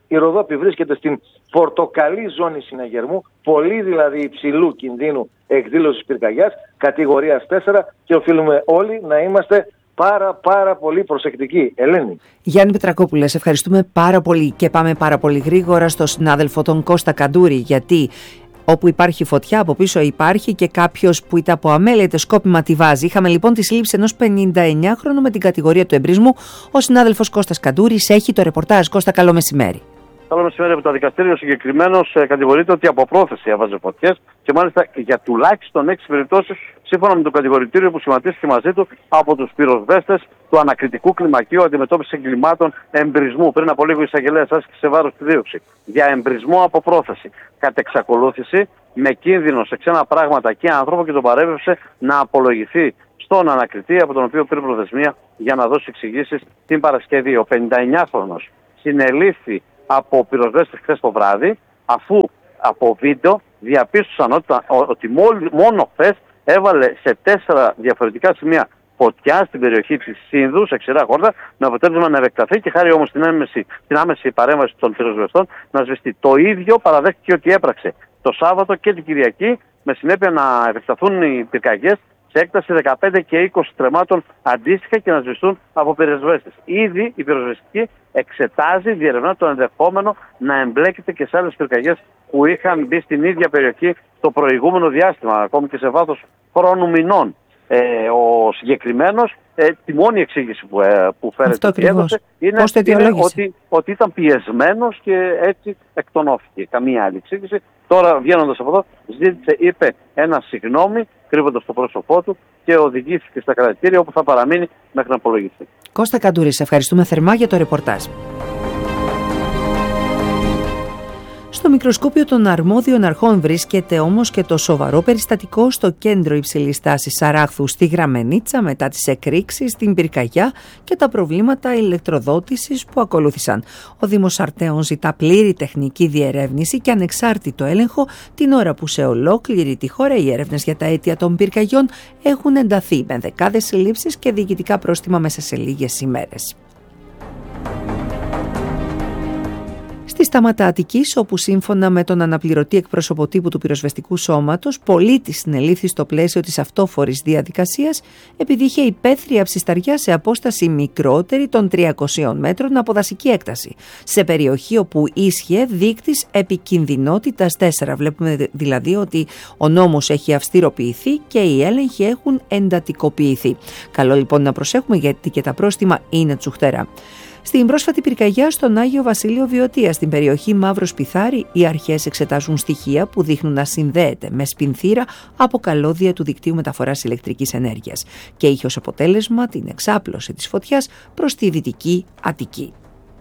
Η Ροδόπη βρίσκεται στην πορτοκαλί ζώνη συναγερμού, πολύ δηλαδή υψηλού κινδύνου εκδήλωσης πυρκαγιάς, κατηγορίας τέσσερα, και οφείλουμε όλοι να είμαστε πάρα πάρα πολύ προσεκτικοί. Ελένη. Γιάννη Πετρακόπουλε, σε ευχαριστούμε πάρα πολύ και πάμε πάρα πολύ γρήγορα στο συνάδελφο τον Κώστα Καντούρη, γιατί όπου υπάρχει φωτιά, από πίσω υπάρχει και κάποιος που είτε από αμέλεια είτε σκόπιμα τη βάζει. Είχαμε λοιπόν τη σύλληψη ενός πενήντα εννιά χρονου με την κατηγορία του εμπρισμού. Ο συνάδελφος Κώστας Καντούρης έχει το ρεπορτάζ. Κώστα, καλό μεσημέρι. Καλό μεσημέρι από το δικαστήριο. Συγκεκριμένος ε, κατηγορείται ότι από πρόθεση έβαζε φωτιές και μάλιστα για τουλάχιστον έξι περιπτώσεις, σύμφωνα με το κατηγορητήριο που σχηματίστηκε μαζί του από τους πυροσβέστες του ανακριτικού κλιμακίου αντιμετώπισης εγκλημάτων εμπρισμού. Πριν από λίγο η εισαγγελέας άσκησε βάρος στη δίωξη για εμπρισμό από πρόθεση. Κατ' εξακολούθηση, με κίνδυνο σε ξένα πράγματα και άνθρωπο, και τον παρέβευσε να απολογηθεί στον ανακριτή, από τον οποίο πήρε προθεσμία για να δώσει εξηγήσεις την Παρασκευή. Ο πενηνταεννιάχρονος συνελήφθη από πυροσβέστες χθες το βράδυ, αφού από βίντεο διαπίστωσαν ότι, ότι μόνο χθες έβαλε σε τέσσερα διαφορετικά σημεία φωτιά στην περιοχή της Σύνδου, σε ξηρά χόρτα, με αποτέλεσμα να επεκταθεί και χάρη όμως την άμεση, την άμεση παρέμβαση των πυροσβεστών να σβηστεί. Το ίδιο παραδέχτηκε ότι έπραξε το Σάββατο και την Κυριακή, με συνέπεια να επεκταθούν οι πυρκαγιές σε έκταση δεκαπέντε και είκοσι τρεμάτων αντίστοιχα και να σβηστούν από πυροσβέστες. Ήδη η πυροσβεστική εξετάζει, διερευνά το ενδεχόμενο να εμπλέκεται και σε άλλες πυρκαγιές που είχαν μπει στην ίδια περιοχή το προηγούμενο διάστημα, ακόμη και σε βάθος χρόνου μηνών. Ε, ο συγκεκριμένος, ε, τη μόνη εξήγηση που, ε, που φέρεται και έδωσε είναι, είναι ότι, ότι ήταν πιεσμένος και έτσι εκτονώθηκε. Καμία άλλη εξήγηση. Τώρα, βγαίνοντας από εδώ, ζήτησε, είπε ένα συγγνώμη, κρύβοντας το πρόσωπό του, και οδηγήθηκε στα κρατητήρια, όπου θα παραμείνει μέχρι να απολογηθεί. Κώστα Καντούρη, σε ευχαριστούμε θερμά για το ρεπορτάζ. Στο μικροσκόπιο των αρμόδιων αρχών βρίσκεται όμως και το σοβαρό περιστατικό στο κέντρο υψηλής τάσης Σαράχθου στη Γραμμενίτσα μετά τις εκρήξεις, την πυρκαγιά και τα προβλήματα ηλεκτροδότησης που ακολούθησαν. Ο Δήμος Αρτέων ζητά πλήρη τεχνική διερεύνηση και ανεξάρτητο έλεγχο, την ώρα που σε ολόκληρη τη χώρα οι έρευνες για τα αίτια των πυρκαγιών έχουν ενταθεί με δεκάδες συλλήψεις και διοικητικά πρόστιμα μέσα σε λίγες ημέρες. Στη Σταματά Αττικής, όπου σύμφωνα με τον αναπληρωτή εκπρόσωπο τύπου του πυροσβεστικού σώματος, πολίτης συνελήφθη στο πλαίσιο της αυτόφορης διαδικασίας επειδή είχε υπαίθρια ψισταριά σε απόσταση μικρότερη των τριακοσίων μέτρων από δασική έκταση, σε περιοχή όπου ίσχυε δείκτης επικινδυνότητας τέσσερα. Βλέπουμε δηλαδή ότι ο νόμος έχει αυστηροποιηθεί και οι έλεγχοι έχουν εντατικοποιηθεί. Καλό λοιπόν να προσέχουμε, γιατί και τα πρόστιμα είναι τσουχτερά. Στην πρόσφατη πυρκαγιά στον Άγιο Βασίλειο Βιωτία, στην περιοχή Μαύρος Πιθάρη, οι αρχές εξετάζουν στοιχεία που δείχνουν να συνδέεται με σπινθήρα από καλώδια του δικτύου μεταφοράς ηλεκτρικής ενέργειας και είχε ως αποτέλεσμα την εξάπλωση της φωτιάς προς τη Δυτική Αττική.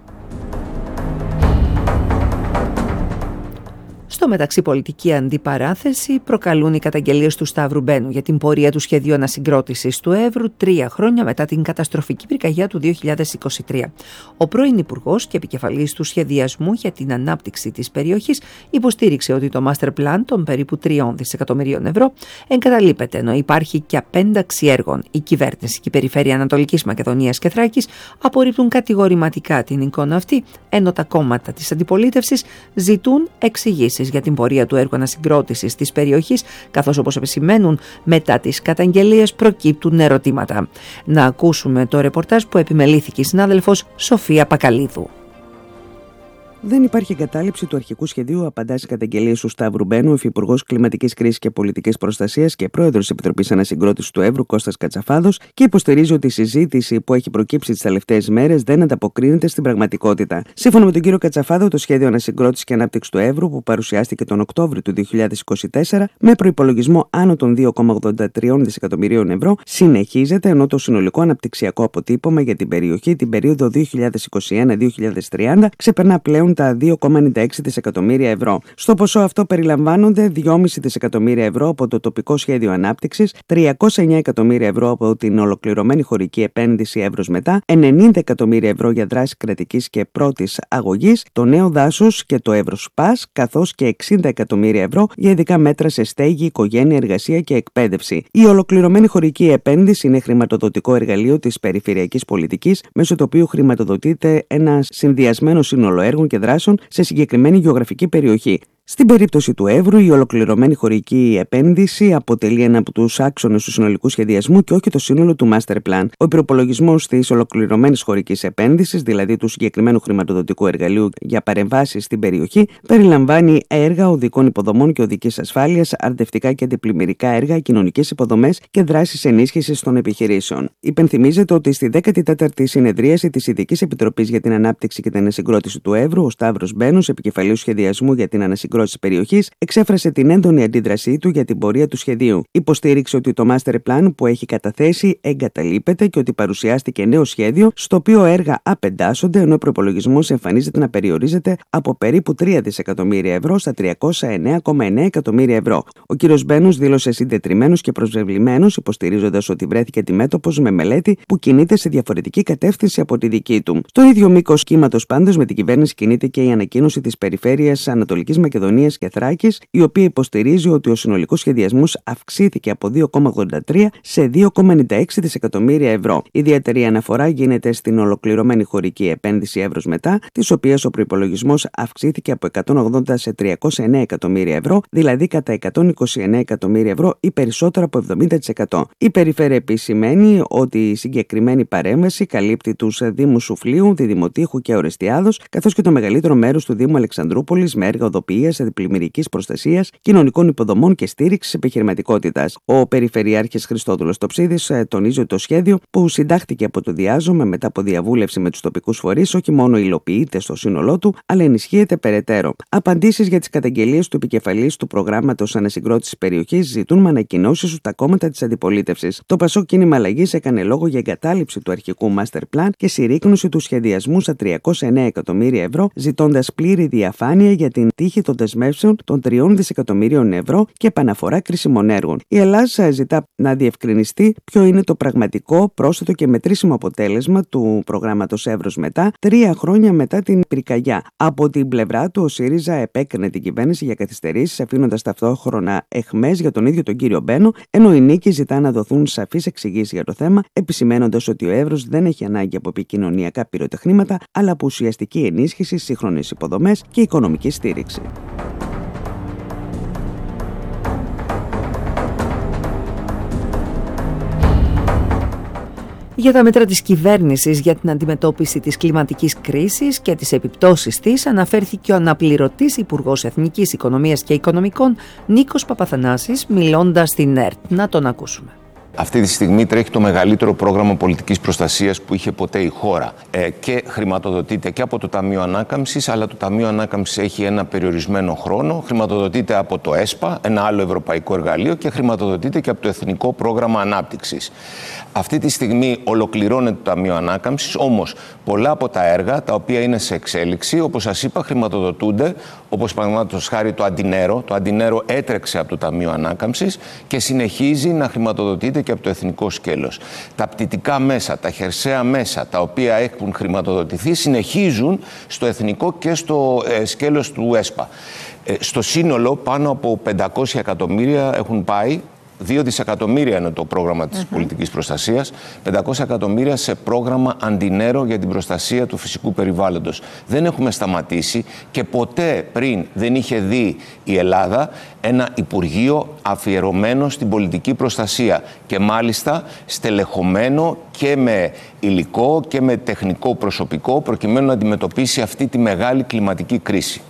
Στο μεταξύ, πολιτική αντιπαράθεση προκαλούν οι καταγγελίες του Σταύρου Μπένου για την πορεία του σχεδίου ανασυγκρότησης του Εύρου τρία χρόνια μετά την καταστροφική πυρκαγιά του δύο χιλιάδες είκοσι τρία. Ο πρώην Υπουργός και επικεφαλής του σχεδιασμού για την ανάπτυξη της περιοχής υποστήριξε ότι το master plan των περίπου τριών δισεκατομμυρίων ευρώ εγκαταλείπεται, ενώ υπάρχει και απένταξη έργων. Η κυβέρνηση και η Περιφέρεια Ανατολικής Μακεδονίας και Θράκης απορρίπτουν κατηγορηματικά την εικόνα αυτή, ενώ τα κόμματα της αντιπολίτευσης ζητούν εξηγήσεις για την πορεία του έργου ανασυγκρότησης της περιοχής, καθώς, όπως επισημαίνουν, μετά τις καταγγελίες προκύπτουν ερωτήματα. Να ακούσουμε το ρεπορτάζ που επιμελήθηκε η συνάδελφος Σοφία Πακαλίδου. Δεν υπάρχει εγκατάλειψη του αρχικού σχεδίου, απαντά στις καταγγελίες του Σταύρου Μπένου, υφυπουργός Κλιματικής Κρίσης και Πολιτικής Προστασίας και πρόεδρος της Επιτροπής Ανασυγκρότησης του Εύρου, Κώστας Κατσαφάδος, και υποστηρίζει ότι η συζήτηση που έχει προκύψει τις τελευταίες μέρες δεν ανταποκρίνεται στην πραγματικότητα. Σύμφωνα με τον κύριο Κατσαφάδο, το σχέδιο ανασυγκρότησης και ανάπτυξης του Εύρου, που παρουσιάστηκε τον Οκτώβριο του δύο χιλιάδες είκοσι τέσσερα με προϋπολογισμό άνω των δύο κόμμα ογδόντα τρία δισεκατομμυρίων ευρώ, συνεχίζεται, ενώ το συνολικό αναπτυξιακό αποτύπωμα για την περιοχή την περίοδο δύο χιλιάδες είκοσι ένα με δύο χιλιάδες τριάντα ξεπερνά πλέον τα δύο κόμμα ενενήντα έξι δισεκατομμύρια ευρώ. Στο ποσό αυτό περιλαμβάνονται δυόμισι δισεκατομμύρια ευρώ από το τοπικό σχέδιο ανάπτυξης, τριακόσια εννέα εκατομμύρια ευρώ από την ολοκληρωμένη χωρική επένδυση Εύρος Μετά, ενενήντα εκατομμύρια ευρώ για δράση κρατικής και πρώτης αγωγής, το νέο δάσος και το Εύρος Πας, καθώς και εξήντα εκατομμύρια ευρώ για ειδικά μέτρα σε στέγη, οικογένεια, εργασία και εκπαίδευση. Η ολοκληρωμένη χωρική επένδυση είναι χρηματοδοτικό εργαλείο της περιφερειακής πολιτικής, μέσω του οποίου χρηματοδοτείται ένα συνδυασμένο σύνολο έργων και και δράσεων σε συγκεκριμένη γεωγραφική περιοχή. Στην περίπτωση του Εύρου, η ολοκληρωμένη χωρική επένδυση αποτελεί ένα από τους άξονες του συνολικού σχεδιασμού και όχι το σύνολο του Master Plan. Ο προϋπολογισμός της ολοκληρωμένης χωρικής επένδυσης, δηλαδή του συγκεκριμένου χρηματοδοτικού εργαλείου για παρεμβάσεις στην περιοχή, περιλαμβάνει έργα οδικών υποδομών και οδικής ασφάλειας, αρδευτικά και αντιπλημμυρικά έργα, κοινωνικές υποδομές και δράσεις ενίσχυσης των επιχειρήσεων. Υπενθυμίζεται ότι στη δέκατη τέταρτη συνεδρίαση της Ειδικής Επιτροπής για την Ανάπτυξη και την Ανασυγκρότηση του Εύρου, ο Σταύρος Μπένος, επικεφαλής σχεδιασμού για την ανασυγκρότηση της περιοχής, εξέφρασε την έντονη αντίδρασή του για την πορεία του σχεδίου. Υποστήριξε ότι το Master Plan που έχει καταθέσει εγκαταλείπεται και ότι παρουσιάστηκε νέο σχέδιο, στο οποίο έργα απεντάσσονται, ενώ ο προϋπολογισμός εμφανίζεται να περιορίζεται από περίπου τρία δισεκατομμύρια ευρώ στα τριακόσια εννέα κόμμα εννέα εκατομμύρια ευρώ. Ο κ. Μπένος δήλωσε συντετριμμένος και προσβεβλημένος, υποστηρίζοντας ότι βρέθηκε αντιμέτωπος με μελέτη που κινείται σε διαφορετική κατεύθυνση από τη δική του. Στο ίδιο μήκος κύματος πάντως με την κυβέρνηση κινείται και η ανακοίνωση της Περιφέρειας Ανατολικής Μακεδονίας και Θράκης, η οποία υποστηρίζει ότι ο συνολικός σχεδιασμός αυξήθηκε από δύο κόμμα ογδόντα τρία σε δύο κόμμα ενενήντα έξι δισεκατομμύρια ευρώ. Ιδιαίτερη αναφορά γίνεται στην ολοκληρωμένη χωρική επένδυση Εύρος Μετά, της οποίας ο προϋπολογισμός αυξήθηκε από εκατόν ογδόντα σε τριακόσια εννέα εκατομμύρια ευρώ, δηλαδή κατά εκατόν είκοσι εννέα εκατομμύρια ευρώ ή περισσότερο από εβδομήντα τοις εκατό. Η περιφέρεια επισημαίνει ότι η συγκεκριμένη παρέμβαση καλύπτει τους Δήμους Σουφλίου, Διδημοτήχου και Ορεστιάδος, καθώς και το μεγαλύτερο μέρος του Δήμου Αλεξανδρούπολης με έργα οδοποιίας, αντιπλημμυρικής προστασίας, κοινωνικών υποδομών και στήριξης επιχειρηματικότητας. Ο Περιφερειάρχης Χριστόδουλος Τοψίδης τονίζει ότι το σχέδιο, που συντάχθηκε από το Διάζωμε μετά από διαβούλευση με τους τοπικούς φορείς, όχι μόνο υλοποιείται στο σύνολό του, αλλά ενισχύεται περαιτέρω. Απαντήσεις για τις καταγγελίες του επικεφαλής του προγράμματος ανασυγκρότησης περιοχής ζητούν με ανακοινώσεις του τα κόμματα της αντιπολίτευσης. Το Πασόκ Κίνημα Αλλαγής έκανε λόγο για εγκατάλειψη του αρχικού Master Plan και συρρίκνωση του σχεδιασμού στα τριακόσια εννέα εκατομμύρια ευρώ, ζητώντας πλήρη διαφάνεια για την τύχη των δεσμεύσεων των τριών δισεκατομμύριων ευρώ και επαναφορά κρίσιμων έργων. Η Ελλάδα ζητά να διευκρινιστεί ποιο είναι το πραγματικό, πρόσθετο και μετρήσιμο αποτέλεσμα του προγράμματος Εύρος Μετά, τρία χρόνια μετά την πυρκαγιά. Από την πλευρά του, ο ΣΥΡΙΖΑ επέκρινε την κυβέρνηση για καθυστερήσεις, αφήνοντας ταυτόχρονα εχμές για τον ίδιο τον κύριο Μπένο, ενώ η Νίκη ζητά να δοθούν σαφείς εξηγήσεις για το θέμα, επισημαίνοντας ότι ο Εύρος δεν έχει ανάγκη από επικοινωνιακά πυροτεχνήματα, αλλά από ουσιαστική ενίσχυση, σύγχρονες υποδομές και οικονομική στήριξη. Για τα μέτρα της κυβέρνησης για την αντιμετώπιση της κλιματικής κρίσης και τις επιπτώσεις της αναφέρθηκε ο αναπληρωτής Υπουργός Εθνικής Οικονομίας και Οικονομικών Νίκος Παπαθανάσης, μιλώντας στην ΕΡΤ. Να τον ακούσουμε. Αυτή τη στιγμή τρέχει το μεγαλύτερο πρόγραμμα πολιτικής προστασίας που είχε ποτέ η χώρα ε, και χρηματοδοτείται και από το Ταμείο Ανάκαμψης, αλλά το Ταμείο Ανάκαμψης έχει ένα περιορισμένο χρόνο, χρηματοδοτείται από το ΕΣΠΑ, ένα άλλο ευρωπαϊκό εργαλείο, και χρηματοδοτείται και από το Εθνικό Πρόγραμμα Ανάπτυξης. Αυτή τη στιγμή ολοκληρώνεται το Ταμείο Ανάκαμψης, όμως πολλά από τα έργα τα οποία είναι σε εξέλιξη, όπως σας είπα, χρηματοδοτούνται, όπως παραδείγματος χάρη το Αντινέρο. Το Αντινέρο έτρεξε από το Ταμείο Ανάκαμψης και συνεχίζει να χρηματοδοτείται και από το εθνικό σκέλος. Τα πτυτικά μέσα, τα χερσαία μέσα, τα οποία έχουν χρηματοδοτηθεί, συνεχίζουν στο εθνικό και στο ε, σκέλος του ΕΣΠΑ. Ε, στο σύνολο, πάνω από πεντακόσια εκατομμύρια έχουν πάει. δύο δισεκατομμύρια είναι το πρόγραμμα της uh-huh. πολιτικής προστασίας, πεντακόσια εκατομμύρια σε πρόγραμμα Αντινέρο για την προστασία του φυσικού περιβάλλοντος. Δεν έχουμε σταματήσει και ποτέ πριν δεν είχε δει η Ελλάδα ένα Υπουργείο αφιερωμένο στην πολιτική προστασία και μάλιστα στελεχωμένο και με υλικό και με τεχνικό προσωπικό προκειμένου να αντιμετωπίσει αυτή τη μεγάλη κλιματική κρίση.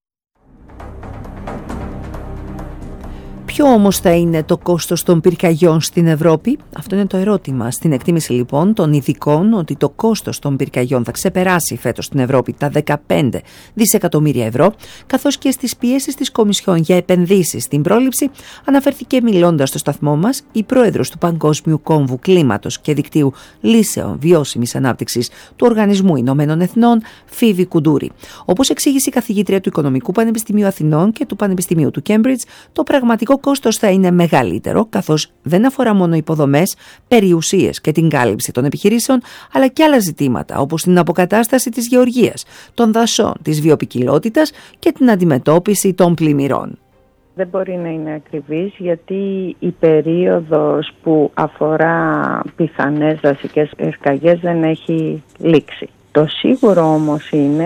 Ποιο όμως θα είναι το κόστος των πυρκαγιών στην Ευρώπη? Αυτό είναι το ερώτημα. Στην εκτίμηση λοιπόν των ειδικών ότι το κόστος των πυρκαγιών θα ξεπεράσει φέτος στην Ευρώπη τα δεκαπέντε δισεκατομμύρια ευρώ, καθώς και στις πιέσεις της Κομισιόν για επενδύσεις στην πρόληψη, αναφέρθηκε μιλώντας στο σταθμό μας η πρόεδρος του Παγκόσμιου Κόμβου Κλίματος και Δικτύου Λύσεων Βιώσιμης Ανάπτυξης του Οργανισμού Ηνωμένων Εθνών, Φίβη Κουντούρη. Όπως εξήγησε η καθηγήτρια του Οικονομικού Πανεπιστημίου Αθηνών και του Πανεπιστημίου του Κέμπριτζ, το πραγματικό κόστος θα είναι μεγαλύτερο, καθώς δεν αφορά μόνο υποδομές, περιουσίες και την κάλυψη των επιχειρήσεων, αλλά και άλλα ζητήματα όπως την αποκατάσταση της γεωργίας, των δασών, της βιοποικιλότητας και την αντιμετώπιση των πλημμυρών. Δεν μπορεί να είναι ακριβής, γιατί η περίοδος που αφορά πιθανές δασικές πυρκαγιές δεν έχει λήξει. Το σίγουρο όμως είναι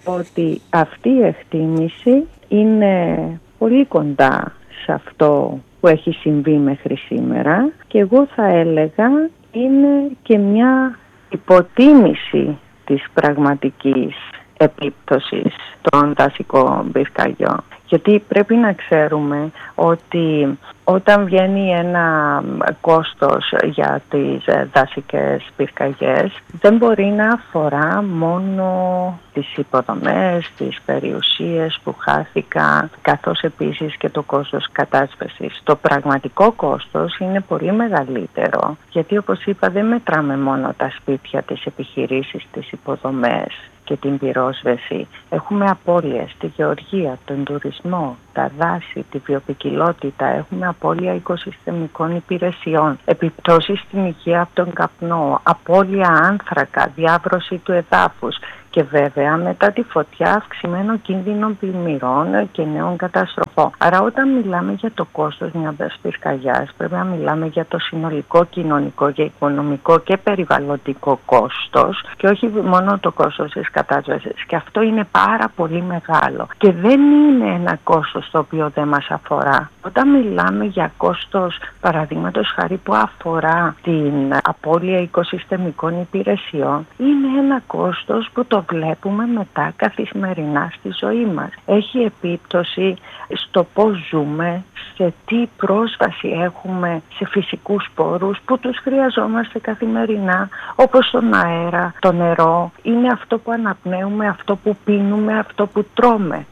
ότι αυτή η εκτίμηση είναι πολύ κοντά σε αυτό που έχει συμβεί μέχρι σήμερα και εγώ θα έλεγα είναι και μια υποτίμηση της πραγματικής επίπτωσης των δασικών πυρκαγιών. Γιατί πρέπει να ξέρουμε ότι όταν βγαίνει ένα κόστος για τις δασικές πυρκαγιές δεν μπορεί να αφορά μόνο τις υποδομές, τις περιουσίες που χάθηκαν, καθώς επίσης και το κόστος κατάσβεσης. Το πραγματικό κόστος είναι πολύ μεγαλύτερο, γιατί όπως είπα δεν μετράμε μόνο τα σπίτια, τις επιχειρήσεις, τις υποδομές και την πυρόσβεση. Έχουμε απώλειες στη γεωργία, τον τουρισμό, τα δάση, τη βιοποικιλότητα. Έχουμε απώλεια οικοσυστημικών υπηρεσιών, επιπτώσεις στην υγεία από τον καπνό, απώλεια άνθρακα, διάβρωση του εδάφους και βέβαια μετά τη φωτιά αυξημένο κίνδυνο πλημμυρών και νέων καταστροφών. Άρα όταν μιλάμε για το κόστος μιας πυρκαγιάς πρέπει να μιλάμε για το συνολικό κοινωνικό και οικονομικό και περιβαλλοντικό κόστος και όχι μόνο το κόστος της κατάσβεσης. Και αυτό είναι πάρα πολύ μεγάλο και δεν είναι ένα κόστος το οποίο δεν μας αφορά. Όταν μιλάμε για κόστος παραδείγματος χάρη που αφορά την απώλεια οικοσυστημικών υπηρεσιών, είναι ένα κόστος που το βλέπουμε μετά καθημερινά στη ζωή μας. Έχει επίπτωση στο πώς ζούμε, σε τι πρόσβαση έχουμε σε φυσικούς πόρους που τους χρειαζόμαστε καθημερινά, όπως τον αέρα, το νερό. Είναι αυτό που αναπνέουμε, αυτό που πίνουμε, αυτό που τρώμε.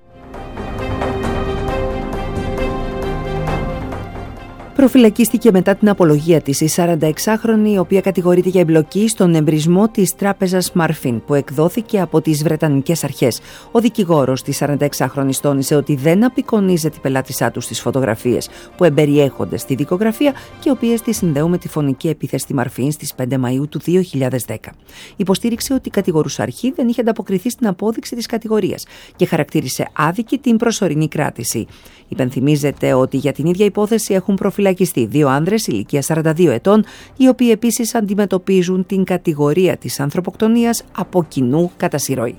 Προφυλακίστηκε μετά την απολογία της η σαρανταεξάχρονη, η οποία κατηγορείται για εμπλοκή στον εμπρισμό της τράπεζας Μάρφιν που εκδόθηκε από τις Βρετανικές αρχές. Ο δικηγόρος της σαρανταεξάχρονης τόνισε ότι δεν απεικονίζεται η πελάτησά του στις φωτογραφίες που εμπεριέχονται στη δικογραφία και οι οποίες τη συνδέουν με τη φωνική επίθεση στη Μάρφιν στις πέντε Μαΐου του δύο χιλιάδες δέκα. Υποστήριξε ότι η κατηγορούσα αρχή δεν είχε ανταποκριθεί στην απόδειξη της κατηγορίας και χαρακτήρισε άδικη την προσωρινή κράτηση. Υπενθυμίζεται ότι για την ίδια υπόθεση έχουν προφυλακιστεί δύο άνδρες ηλικίας σαράντα δύο ετών, οι οποίοι επίσης αντιμετωπίζουν την κατηγορία της ανθρωποκτονίας από κοινού κατά συρροή.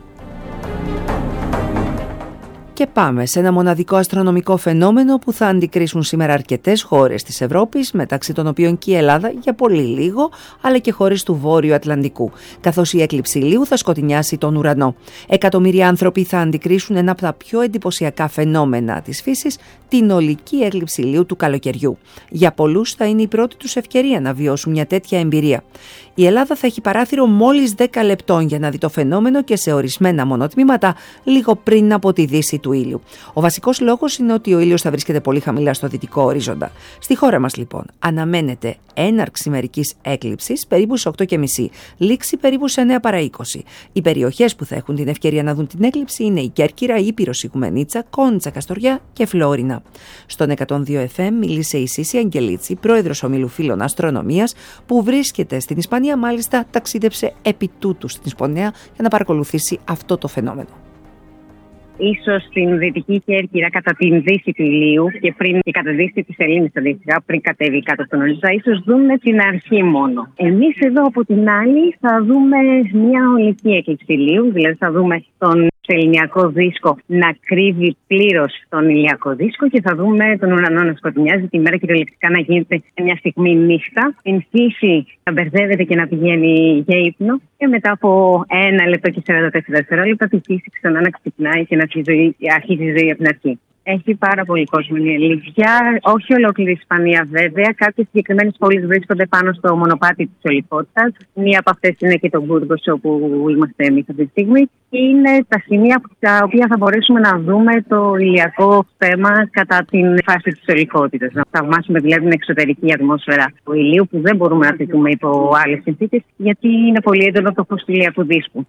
Και πάμε σε ένα μοναδικό αστρονομικό φαινόμενο που θα αντικρίσουν σήμερα αρκετές χώρες της Ευρώπης, μεταξύ των οποίων και η Ελλάδα για πολύ λίγο, αλλά και χώρες του Βόρειου Ατλαντικού, καθώς η έκλειψη ηλίου θα σκοτεινιάσει τον ουρανό. Εκατομμύρια άνθρωποι θα αντικρίσουν ένα από τα πιο εντυπωσιακά φαινόμενα της φύσης, την ολική έκλειψη ηλίου του καλοκαιριού. Για πολλούς θα είναι η πρώτη τους ευκαιρία να βιώσουν μια τέτοια εμπειρία. Η Ελλάδα θα έχει παράθυρο μόλις δέκα λεπτών για να δει το φαινόμενο και σε ορισμένα μονοτμήματα λίγο πριν από τη δύση του ήλιου. Ο βασικός λόγος είναι ότι ο ήλιος θα βρίσκεται πολύ χαμηλά στο δυτικό ορίζοντα. Στη χώρα μας λοιπόν αναμένεται έναρξη μερικής έκλειψης περίπου στις οκτώ και μισή, λήξη περίπου σε εννέα παρά είκοσι. Οι περιοχές που θα έχουν την ευκαιρία να δουν την έκλειψη είναι η Κέρκυρα, Ήπειρος, Οικουμενίτσα, Κόντσα, Καστοριά και Φλόρινα. Στον εκατόν δύο εφ εμ μίλησε η Σύση Αγγελίτση, πρόεδρος ομίλου Φίλων Αστρονομίας, που βρίσκεται στην Ισπανία, μάλιστα ταξίδεψε επί τούτου στην Ισπανία για να παρακολουθήσει αυτό το φαινόμενο. Ίσως στην Δυτική Κέρκυρα κατά την δύση του ηλίου και πριν και κατά δύση της Σελήνης αντίστοιχα, πριν κατέβει κάτω στον ορίζοντα, ίσως δούμε την αρχή μόνο. Εμείς εδώ από την άλλη θα δούμε μια ολική έκλειψη ηλίου, δηλαδή θα δούμε τον σεληνιακό δίσκο να κρύβει πλήρως τον ηλιακό δίσκο και θα δούμε τον ουρανό να σκοτεινιάζει, τη μέρα κυριολεκτικά να γίνεται μια στιγμή νύχτα, την φύση να μπερδεύεται και να πηγαίνει για ύπνο και μετά από ένα λεπτό και σαράντα τέσσερα δευτερόλεπτα τη φύση ξανά να ξυπνάει και να αρχίζει η ζωή από την αρχή. Έχει πάρα πολύ κόσμο η αλήθεια. Όχι ολόκληρη η Ισπανία βέβαια. Κάποιες συγκεκριμένες πόλεις βρίσκονται πάνω στο μονοπάτι της ολικότητας. Μία από αυτές είναι και το Μπούργος, όπου είμαστε εμείς αυτή τη στιγμή. Είναι τα σημεία από τα οποία θα μπορέσουμε να δούμε το ηλιακό θέμα κατά την φάση της ολικότητας. Να θαυμάσουμε δηλαδή την εξωτερική ατμόσφαιρα του ηλίου, που δεν μπορούμε να τη δούμε υπό άλλες συνθήκες, γιατί είναι πολύ έντονο το φως του ηλιακού δίσκου.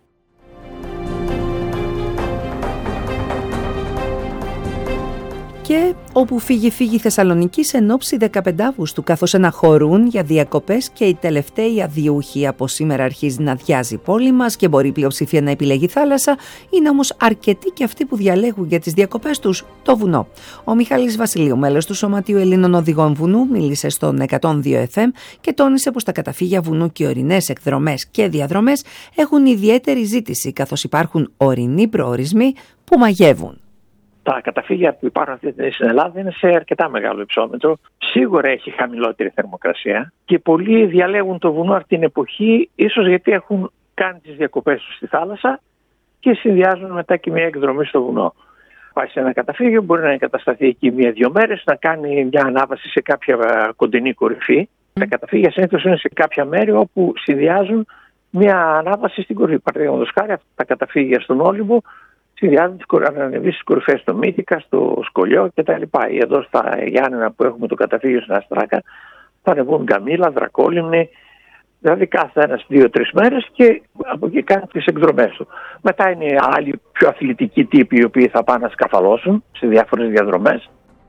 Και όπου φύγει φύγει η Θεσσαλονίκη εν ώψη δεκαπέντε Αυγούστου, καθώς αναχωρούν για διακοπές και οι τελευταίοι αδιούχοι. Από σήμερα αρχίζει να αδειάζει η πόλη μας και μπορεί η πλειοψηφία να επιλέγει θάλασσα. Είναι όμως αρκετοί και αυτοί που διαλέγουν για τις διακοπές τους το βουνό. Ο Μιχάλης Βασιλείου, μέλος του Σωματείου Ελλήνων Οδηγών Βουνού, μίλησε στον εκατόν δύο εφ εμ και τόνισε πως τα καταφύγια βουνού και ορεινές εκδρομές και διαδρομές έχουν ιδιαίτερη ζήτηση, καθώς υπάρχουν ορεινοί προορισμοί που μαγεύουν. Τα καταφύγια που υπάρχουν αυτή τη στιγμή στην Ελλάδα είναι σε αρκετά μεγάλο υψόμετρο. Σίγουρα έχει χαμηλότερη θερμοκρασία και πολλοί διαλέγουν το βουνό αυτή την εποχή, ίσως γιατί έχουν κάνει τις διακοπές τους στη θάλασσα και συνδυάζουν μετά και μια εκδρομή στο βουνό. Πάει σε ένα καταφύγιο, μπορεί να εγκατασταθεί εκεί μία-δύο μέρες, να κάνει μια ανάβαση σε κάποια κοντινή κορυφή. Mm. Τα καταφύγια συνήθως είναι σε κάποια μέρη όπου συνδυάζουν μια ανάβαση στην κορυφή. Παραδείγματος χάρη, αυτά τα καταφύγια στον Όλυμπο συνδυάζουν να ανεβεί στις κορυφές στο Μύτικα, στο Σκολιό κτλ. Ή εδώ στα Γιάννενα που έχουμε το καταφύγιο στην Αστράκα, θα ανεβούν Καμήλα, Δρακόλυμνη, δηλαδή κάθε ένας δύο-τρεις μέρες και από εκεί κάνουν τις εκδρομές του. Μετά είναι άλλοι πιο αθλητικοί τύποι οι οποίοι θα πάνε να σκαφαλώσουν σε διάφορες διαδρομές.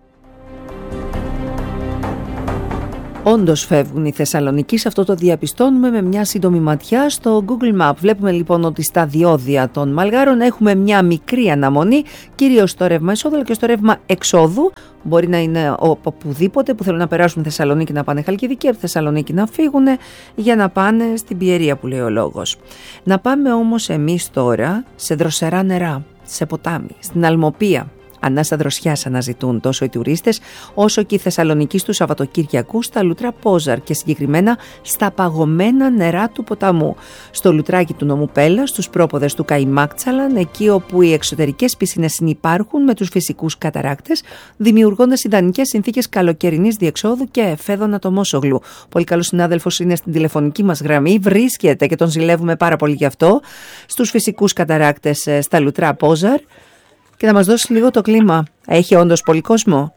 Όντως φεύγουν οι Θεσσαλονικοί, σε αυτό το διαπιστώνουμε με μια σύντομη ματιά στο Google Map. Βλέπουμε λοιπόν ότι στα διόδια των Μαλγάρων έχουμε μια μικρή αναμονή, κυρίως στο ρεύμα εισόδου αλλά και στο ρεύμα εξόδου. Μπορεί να είναι οπουδήποτε που θέλουν να περάσουν Θεσσαλονίκη να πάνε Χαλκιδική, από Θεσσαλονίκη να φύγουν για να πάνε στην Πιερία που λέει ο λόγος. Να πάμε όμως εμείς τώρα σε δροσερά νερά, σε ποτάμι, στην Αλμοπία. Ανάσα δροσιάς αναζητούν τόσο οι τουρίστες όσο και οι Θεσσαλονικοί του Σαββατοκύριακου στα Λουτρά Πόζαρ και συγκεκριμένα στα παγωμένα νερά του ποταμού. Στο λουτράκι του νομού Πέλλα, στους πρόποδες του Καϊμάκτσαλαν, εκεί όπου οι εξωτερικές πισίνες συνυπάρχουν με τους φυσικούς καταράκτες, δημιουργώντας ιδανικές συνθήκες καλοκαιρινής διεξόδου και εφέδωνα το Μόσογλου. Πολύ καλός συνάδελφος είναι στην τηλεφωνική μας γραμμή, βρίσκεται και τον ζηλεύουμε πάρα πολύ γι' αυτό, στους φυσικούς καταράκτες στα Λουτρά Πόζαρ. Και να μας δώσει λίγο το κλίμα. Έχει όντως πολύ κόσμο?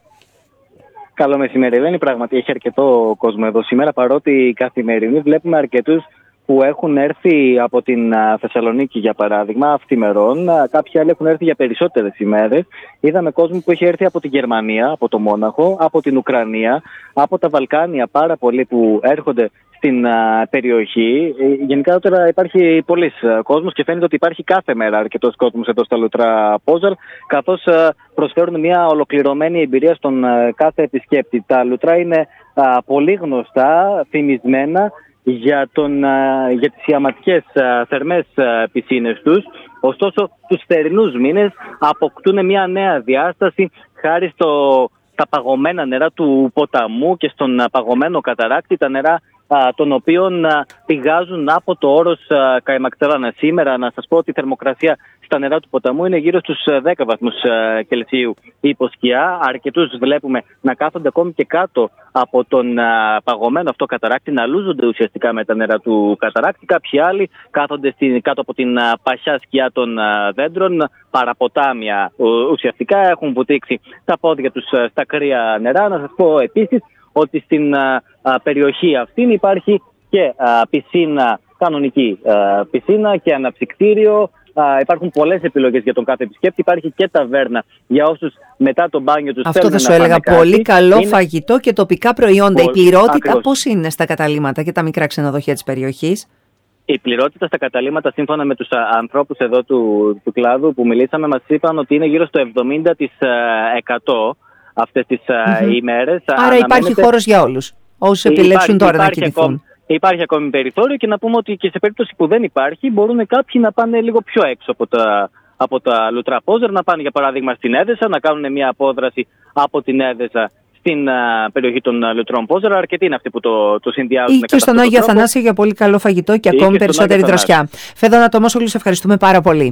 Καλό μεσημέρι, Ελένη. Πράγματι έχει αρκετό κόσμο εδώ σήμερα, παρότι καθημερινή βλέπουμε αρκετούς που έχουν έρθει από την Θεσσαλονίκη, για παράδειγμα, αυθημερών. Κάποιοι άλλοι έχουν έρθει για περισσότερες ημέρες. Είδαμε κόσμο που έχει έρθει από τη Γερμανία, από το Μόναχο, από την Ουκρανία, από τα Βαλκάνια, πάρα πολλοί που έρχονται στην α, περιοχή. Γενικά τώρα υπάρχει πολλής κόσμος και φαίνεται ότι υπάρχει κάθε μέρα αρκετός κόσμος εδώ στα Λουτρά Πόζαρ, καθώς α, προσφέρουν μια ολοκληρωμένη εμπειρία στον α, κάθε επισκέπτη. Τα Λουτρά είναι α, πολύ γνωστά, φημισμένα για, τον, α, για τις ιαματικές α, θερμές α, πισίνες τους. Ωστόσο, τους θερινούς μήνες αποκτούν μια νέα διάσταση χάρη στο τα παγωμένα νερά του ποταμού και στον παγωμένο καταράκτη, τα νερά α, των οποίων α, πηγάζουν από το όρος Καϊμακτζαλάνα. Σήμερα να σας πω ότι η θερμοκρασία στα νερά του ποταμού είναι γύρω στους δέκα βαθμούς Κελσίου υπό σκιά. Αρκετούς βλέπουμε να κάθονται ακόμη και κάτω από τον α, παγωμένο αυτό καταράκτη, να λούζονται ουσιαστικά με τα νερά του καταράκτη. Κάποιοι άλλοι κάθονται στην, κάτω από την α, παχιά σκιά των α, δέντρων, παραποτάμια ουσιαστικά, έχουν βουτήξει τα πόδια τους α, στα κρύα νερά. Να σας πω επίσης ότι στην α, α, περιοχή αυτή υπάρχει και α, πισίνα, κανονική α, πισίνα και αναψυκτήριο. Uh, υπάρχουν πολλές επιλογές για τον κάθε επισκέπτη. Υπάρχει και ταβέρνα για όσους μετά το μπάνιο τους Αυτό θέλουν να θα σου έλεγα. Κάτι. Πολύ καλό είναι... φαγητό και τοπικά προϊόντα. Πολύ... Η πληρότητα Ακριβώς. πώς είναι στα καταλύματα και τα μικρά ξενοδοχεία της περιοχής? Η πληρότητα στα καταλύματα, σύμφωνα με τους ανθρώπους εδώ του, του κλάδου που μιλήσαμε, μας είπαν ότι είναι γύρω στο εβδομήντα τοις εκατό αυτές τις mm-hmm. ημέρες. Άρα Αναμένεται... υπάρχει χώρος για όλους, όσους επιλέξουν υπάρχει, τώρα υπάρχει να κοιμηθούν. Ακόμη... Υπάρχει ακόμη περιθώριο και να πούμε ότι και σε περίπτωση που δεν υπάρχει, μπορούν κάποιοι να πάνε λίγο πιο έξω από τα, από τα Λουτρά Πόζαρ, να πάνε για παράδειγμα στην Έδεσα, να κάνουν μια απόδραση από την Έδεσα στην α, περιοχή των Λουτρών Πόζαρ. Αρκετοί είναι αυτοί που το, το συνδυάζουν. Ή και στον Άγιο Αθανάσιο για πολύ καλό φαγητό και ακόμη και περισσότερη δροσιά. Φέδωνα Τομόσογλου, σε ευχαριστούμε πάρα πολύ.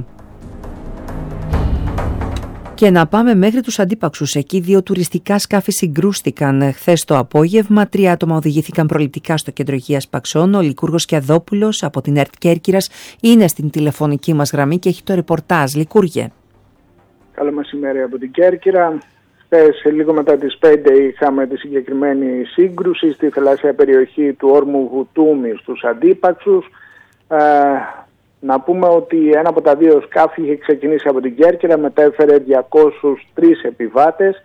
Και να πάμε μέχρι τους Αντίπαξους. Εκεί δύο τουριστικά σκάφη συγκρούστηκαν χθες το απόγευμα. Τρία άτομα οδηγήθηκαν προληπτικά στο κέντρο υγείας Παξών. Ο Λικούργος Κιαδόπουλος από την ΕΡΤ Κέρκυρας είναι στην τηλεφωνική μας γραμμή και έχει το ρεπορτάζ. Λικούργε. Καλό μεσημέρι από την Κέρκυρα. Χθες, λίγο μετά τις πέντε, είχαμε τη συγκεκριμένη σύγκρουση στη θαλάσσια περιοχή του όρμου Γουτούμι στους Αντίπαξους. Ε, Να πούμε ότι ένα από τα δύο σκάφη είχε ξεκινήσει από την Κέρκυρα, μετέφερε διακόσιους τρεις επιβάτες.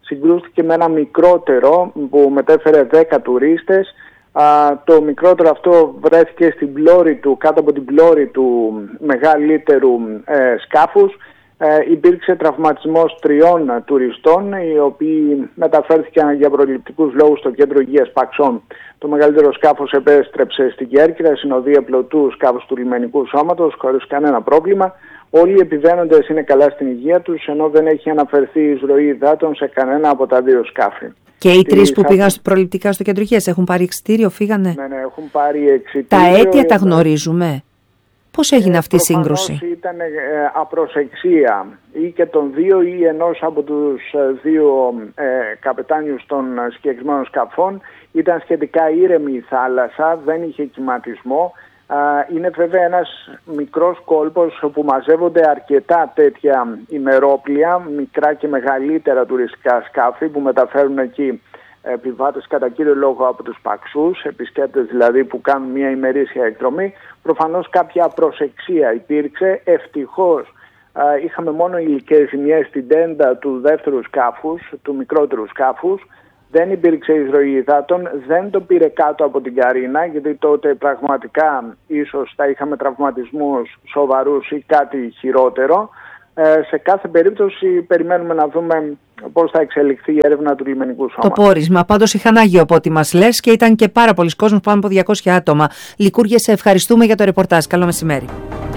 συγκρούστηκε με ένα μικρότερο που μετέφερε δέκα τουρίστες. Το μικρότερο αυτό βρέθηκε στην πλώρη του, κάτω από την πλώρη του μεγαλύτερου ε, σκάφους. Ε, υπήρξε τραυματισμός τριών τουριστών, οι οποίοι μεταφέρθηκαν για προληπτικούς λόγους στο κέντρο υγείας Παξών. Το μεγαλύτερο σκάφος επέστρεψε στην Κέρκυρα, συνοδεία πλωτού σκάφους του λιμενικού σώματος, χωρίς κανένα πρόβλημα. Όλοι οι επιβαίνοντες είναι καλά στην υγεία τους, ενώ δεν έχει αναφερθεί εισρωή υδάτων σε κανένα από τα δύο σκάφη. Και οι τρεις που πήγαν προληπτικά στο κέντρο υγείας έχουν πάρει εξιτήριο, φύγανε? Ναι, ναι, έχουν πάρει εξιτήριο. Τα αίτια τα γνωρίζουμε? Πώς έγινε αυτή η σύγκρουση? Ήταν ε, απροσεξία ή και των δύο ή ενός από τους ε, δύο ε, καπετάνιους των συγκεκριμένων σκαφών. Ήταν σχετικά ήρεμη η θάλασσα, δεν είχε κυματισμό. Είναι βέβαια ένας μικρός κόλπος όπου μαζεύονται αρκετά τέτοια ημερόπλια, μικρά και μεγαλύτερα τουριστικά σκάφη που μεταφέρουν εκεί επιβάτες κατά κύριο λόγο από τους Παξούς, επισκέπτες δηλαδή που κάνουν μια ημερήσια εκδρομή. Προφανώς κάποια προσεξία υπήρξε. Ευτυχώς είχαμε μόνο υλικές ζημιές στην τέντα του δεύτερου σκάφους, του μικρότερου σκάφους. Δεν υπήρξε εισρωή υδάτων, δεν το πήρε κάτω από την καρίνα, γιατί τότε πραγματικά ίσως θα είχαμε τραυματισμούς σοβαρούς ή κάτι χειρότερο. Ε, σε κάθε περίπτωση περιμένουμε να δούμε πώς θα εξελιχθεί η έρευνα του λιμενικού σώματος. Το πόρισμα πάντως είχαν άγιο από ό,τι μας λες και ήταν και πάρα πολλοί κόσμος, πάνω από διακόσια άτομα. Λικούργε, σε ευχαριστούμε για το ρεπορτάζ. Καλό μεσημέρι.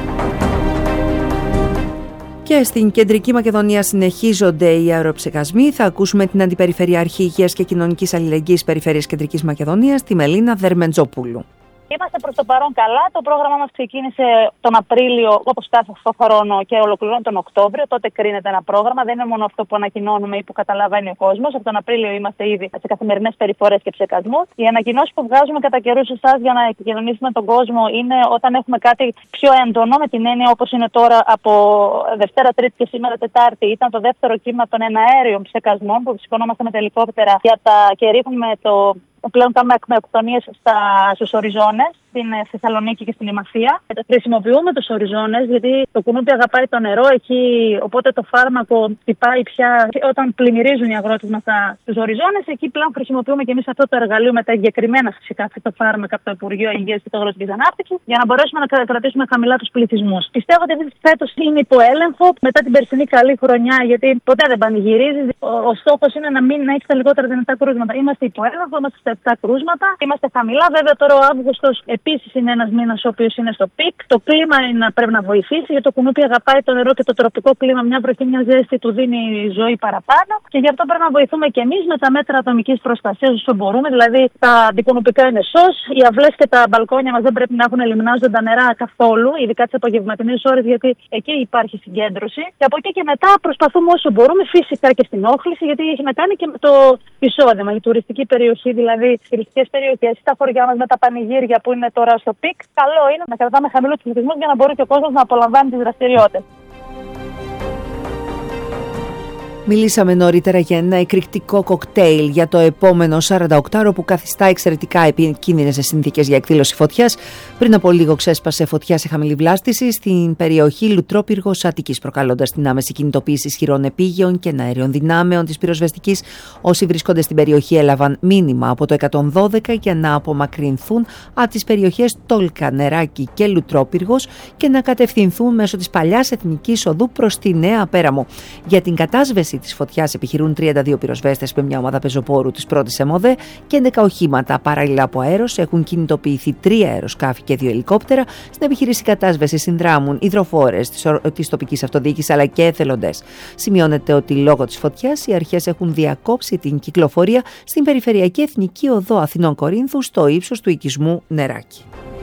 Και στην Κεντρική Μακεδονία συνεχίζονται οι αεροψεκασμοί. Θα ακούσουμε την Αντιπεριφερειάρχη Υγείας και Κοινωνικής Αλληλεγγύης Περιφέρειας Κεντρικής Μακεδονίας, τη Μελίνα Δερμεντζοπούλου. Είμαστε προς το παρόν καλά. Το πρόγραμμα μας ξεκίνησε τον Απρίλιο, όπως κάθε χρόνο, και ολοκληρώνει τον Οκτώβριο. Τότε κρίνεται ένα πρόγραμμα. Δεν είναι μόνο αυτό που ανακοινώνουμε ή που καταλαβαίνει ο κόσμος. Από τον Απρίλιο είμαστε ήδη σε καθημερινές περιφορές και ψεκασμούς. Οι ανακοινώσεις που βγάζουμε κατά καιρούς εσάς για να επικοινωνήσουμε τον κόσμο είναι όταν έχουμε κάτι πιο έντονο, με την έννοια όπως είναι τώρα από Δευτέρα, Τρίτη και σήμερα Τετάρτη. Ήταν το δεύτερο κύμα των εναέριων ψεκασμών που σηκωνόμαστε με τα ελικόπτερα για τα... και ρίχνουμε το. Πλέον κάνουμε ακμεοκτονίες στους οριζόνες, στην Θεσσαλονίκη και στην Ημαθία. Χρησιμοποιούμε τους οριζόνες γιατί το κουνούπι αγαπάει το νερό εκεί, οπότε το φάρμακο χτυπάει πια όταν πλημμυρίζουν οι αγρότες μας στους οριζόνες. Εκεί πλέον χρησιμοποιούμε και εμείς αυτό το εργαλείο με τα εγκεκριμένα φυσικά φυτοφάρμακα από το Υπουργείο Υγείας και Αγροτικής Ανάπτυξης για να μπορέσουμε να κρατήσουμε χαμηλά τους πληθυσμούς. Πιστεύω ότι φέτος είναι υπό έλεγχο μετά την περσινή καλή χρονιά, γιατί ποτέ δεν πανηγυρίζει. Ο, ο στόχος είναι να μην να έχει τα λιγότερα δυνατά κρούσματα. Είμαστε υπό έλεγχο, είμαστε στα επτά κρούσματα, είμαστε χαμηλά. Βέβαια τώρα ο Αύγουστος επίσης είναι ένας μήνας ο οποίος είναι στο πικ. Το κλίμα είναι, πρέπει να βοηθήσει, γιατί το κουνούπι αγαπάει το νερό και το τροπικό κλίμα, μια βροχή, μια ζέστη του δίνει ζωή παραπάνω. Και γι' αυτό πρέπει να βοηθούμε και εμείς με τα μέτρα ατομικής προστασίας όσο μπορούμε. Δηλαδή τα αντικουνουπικά είναι σως, οι αυλές και τα μπαλκόνια μας δεν πρέπει να έχουν λιμνάζοντα νερά καθόλου, ειδικά τις απογευματινές ώρες, γιατί εκεί υπάρχει συγκέντρωση. Και από εκεί και μετά προσπαθούμε όσο μπορούμε, φυσικά και στην όχληση, γιατί έχει να κάνει και με το εισόδημα, η τουριστική περιοχή, δηλαδή οι τουριστικές περιοχές, τα χωριά μας με τα πανηγύρια που είναι τώρα στο πικ. Καλό είναι να κρατάμε χαμηλού τους πληθυσμούς για να μπορεί και ο κόσμος να απολαμβάνει τις δραστηριότητες. Μιλήσαμε νωρίτερα για ένα εκρηκτικό κοκτέιλ για το επόμενο σαρανταοκτάωρο που καθιστά εξαιρετικά επικίνδυνες συνθήκες για εκδήλωση φωτιάς. Πριν από λίγο ξέσπασε φωτιά σε χαμηλή βλάστηση στην περιοχή Λουτρόπυργος Αττικής, προκαλώντας την άμεση κινητοποίηση ισχυρών επίγειων και αέριων δυνάμεων της πυροσβεστικής. Όσοι βρίσκονται στην περιοχή έλαβαν μήνυμα από το εκατόν δώδεκα για να απομακρυνθούν από τις περιοχές Τόλκα, Νεράκη και Λουτρόπυργος και να κατευθυνθούν μέσω της παλιάς εθνικής οδού προς τη Νέα Πέραμο. Για την κατάσβεση της φωτιάς επιχειρούν τριάντα δύο πυροσβέστες με μια ομάδα πεζοπόρου της πρώτης ΕΜΟΔΕ και έντεκα οχήματα. Παράλληλα από αέρος έχουν κινητοποιηθεί τρία αεροσκάφη και δύο ελικόπτερα. Στην επιχείρηση κατάσβεσης συνδράμουν υδροφόρες της, της τοπικής αυτοδιοίκησης αλλά και εθελοντές. Σημειώνεται ότι λόγω της φωτιάς οι αρχές έχουν διακόψει την κυκλοφορία στην περιφερειακή εθνική οδό Αθηνών Κορίνθου στο ύψος του οικισμού Νεράκη.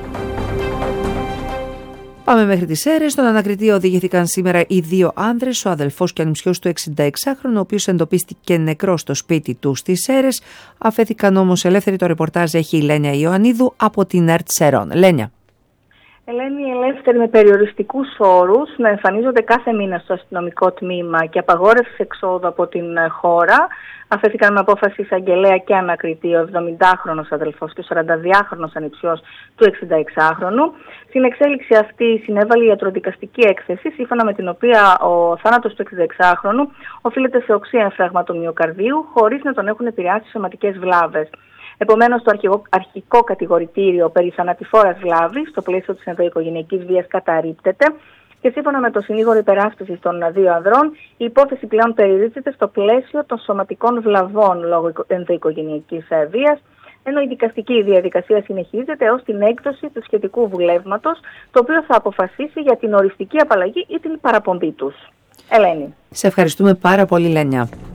Πάμε μέχρι τις Σέρρες. Στον ανακριτή οδηγήθηκαν σήμερα οι δύο άνδρες, ο αδελφός και ανιψιός του εξηνταεξάχρονου, ο οποίος εντοπίστηκε νεκρός στο σπίτι του στις Σέρρες. Αφέθηκαν όμως ελεύθεροι. Το ρεπορτάζ έχει η Λένια Ιωαννίδου από την ΕΡΤ Σερών. Λένια. Ελένη, ελεύθεροι με περιοριστικούς όρους να εμφανίζονται κάθε μήνα στο αστυνομικό τμήμα και απαγόρευση εξόδου από την χώρα. Αφέθηκαν με απόφαση εισαγγελέα και ανακριτή ο εβδομηντάχρονος αδελφός και ο σαρανταδυάχρονος ανιψιός του εξηνταεξάχρονου. Στην εξέλιξη αυτή συνέβαλε η ιατροδικαστική έκθεση, σύμφωνα με την οποία ο θάνατος του εξηνταεξάχρονου οφείλεται σε οξία εμφράγμα του μυοκαρδίου, χωρίς να τον έχουν επηρεάσει σωματικές βλάβες. Επομένως, το αρχικό, αρχικό κατηγορητήριο περί θανατηφόρας βλάβης στο πλαίσιο της ενδοοικογενειακής βίας καταρρίπτεται και σύμφωνα με το συνήγορο υπεράσπισης των δύο ανδρών, η υπόθεση πλέον περιορίζεται στο πλαίσιο των σωματικών βλαβών λόγω ενδοοικογενειακής βίας, ενώ η δικαστική διαδικασία συνεχίζεται ως την έκδοση του σχετικού βουλεύματος, το οποίο θα αποφασίσει για την οριστική απαλλαγή ή την παραπομπή τους. Ελένη. Σε ευχαριστούμε πάρα πολύ, Λένια.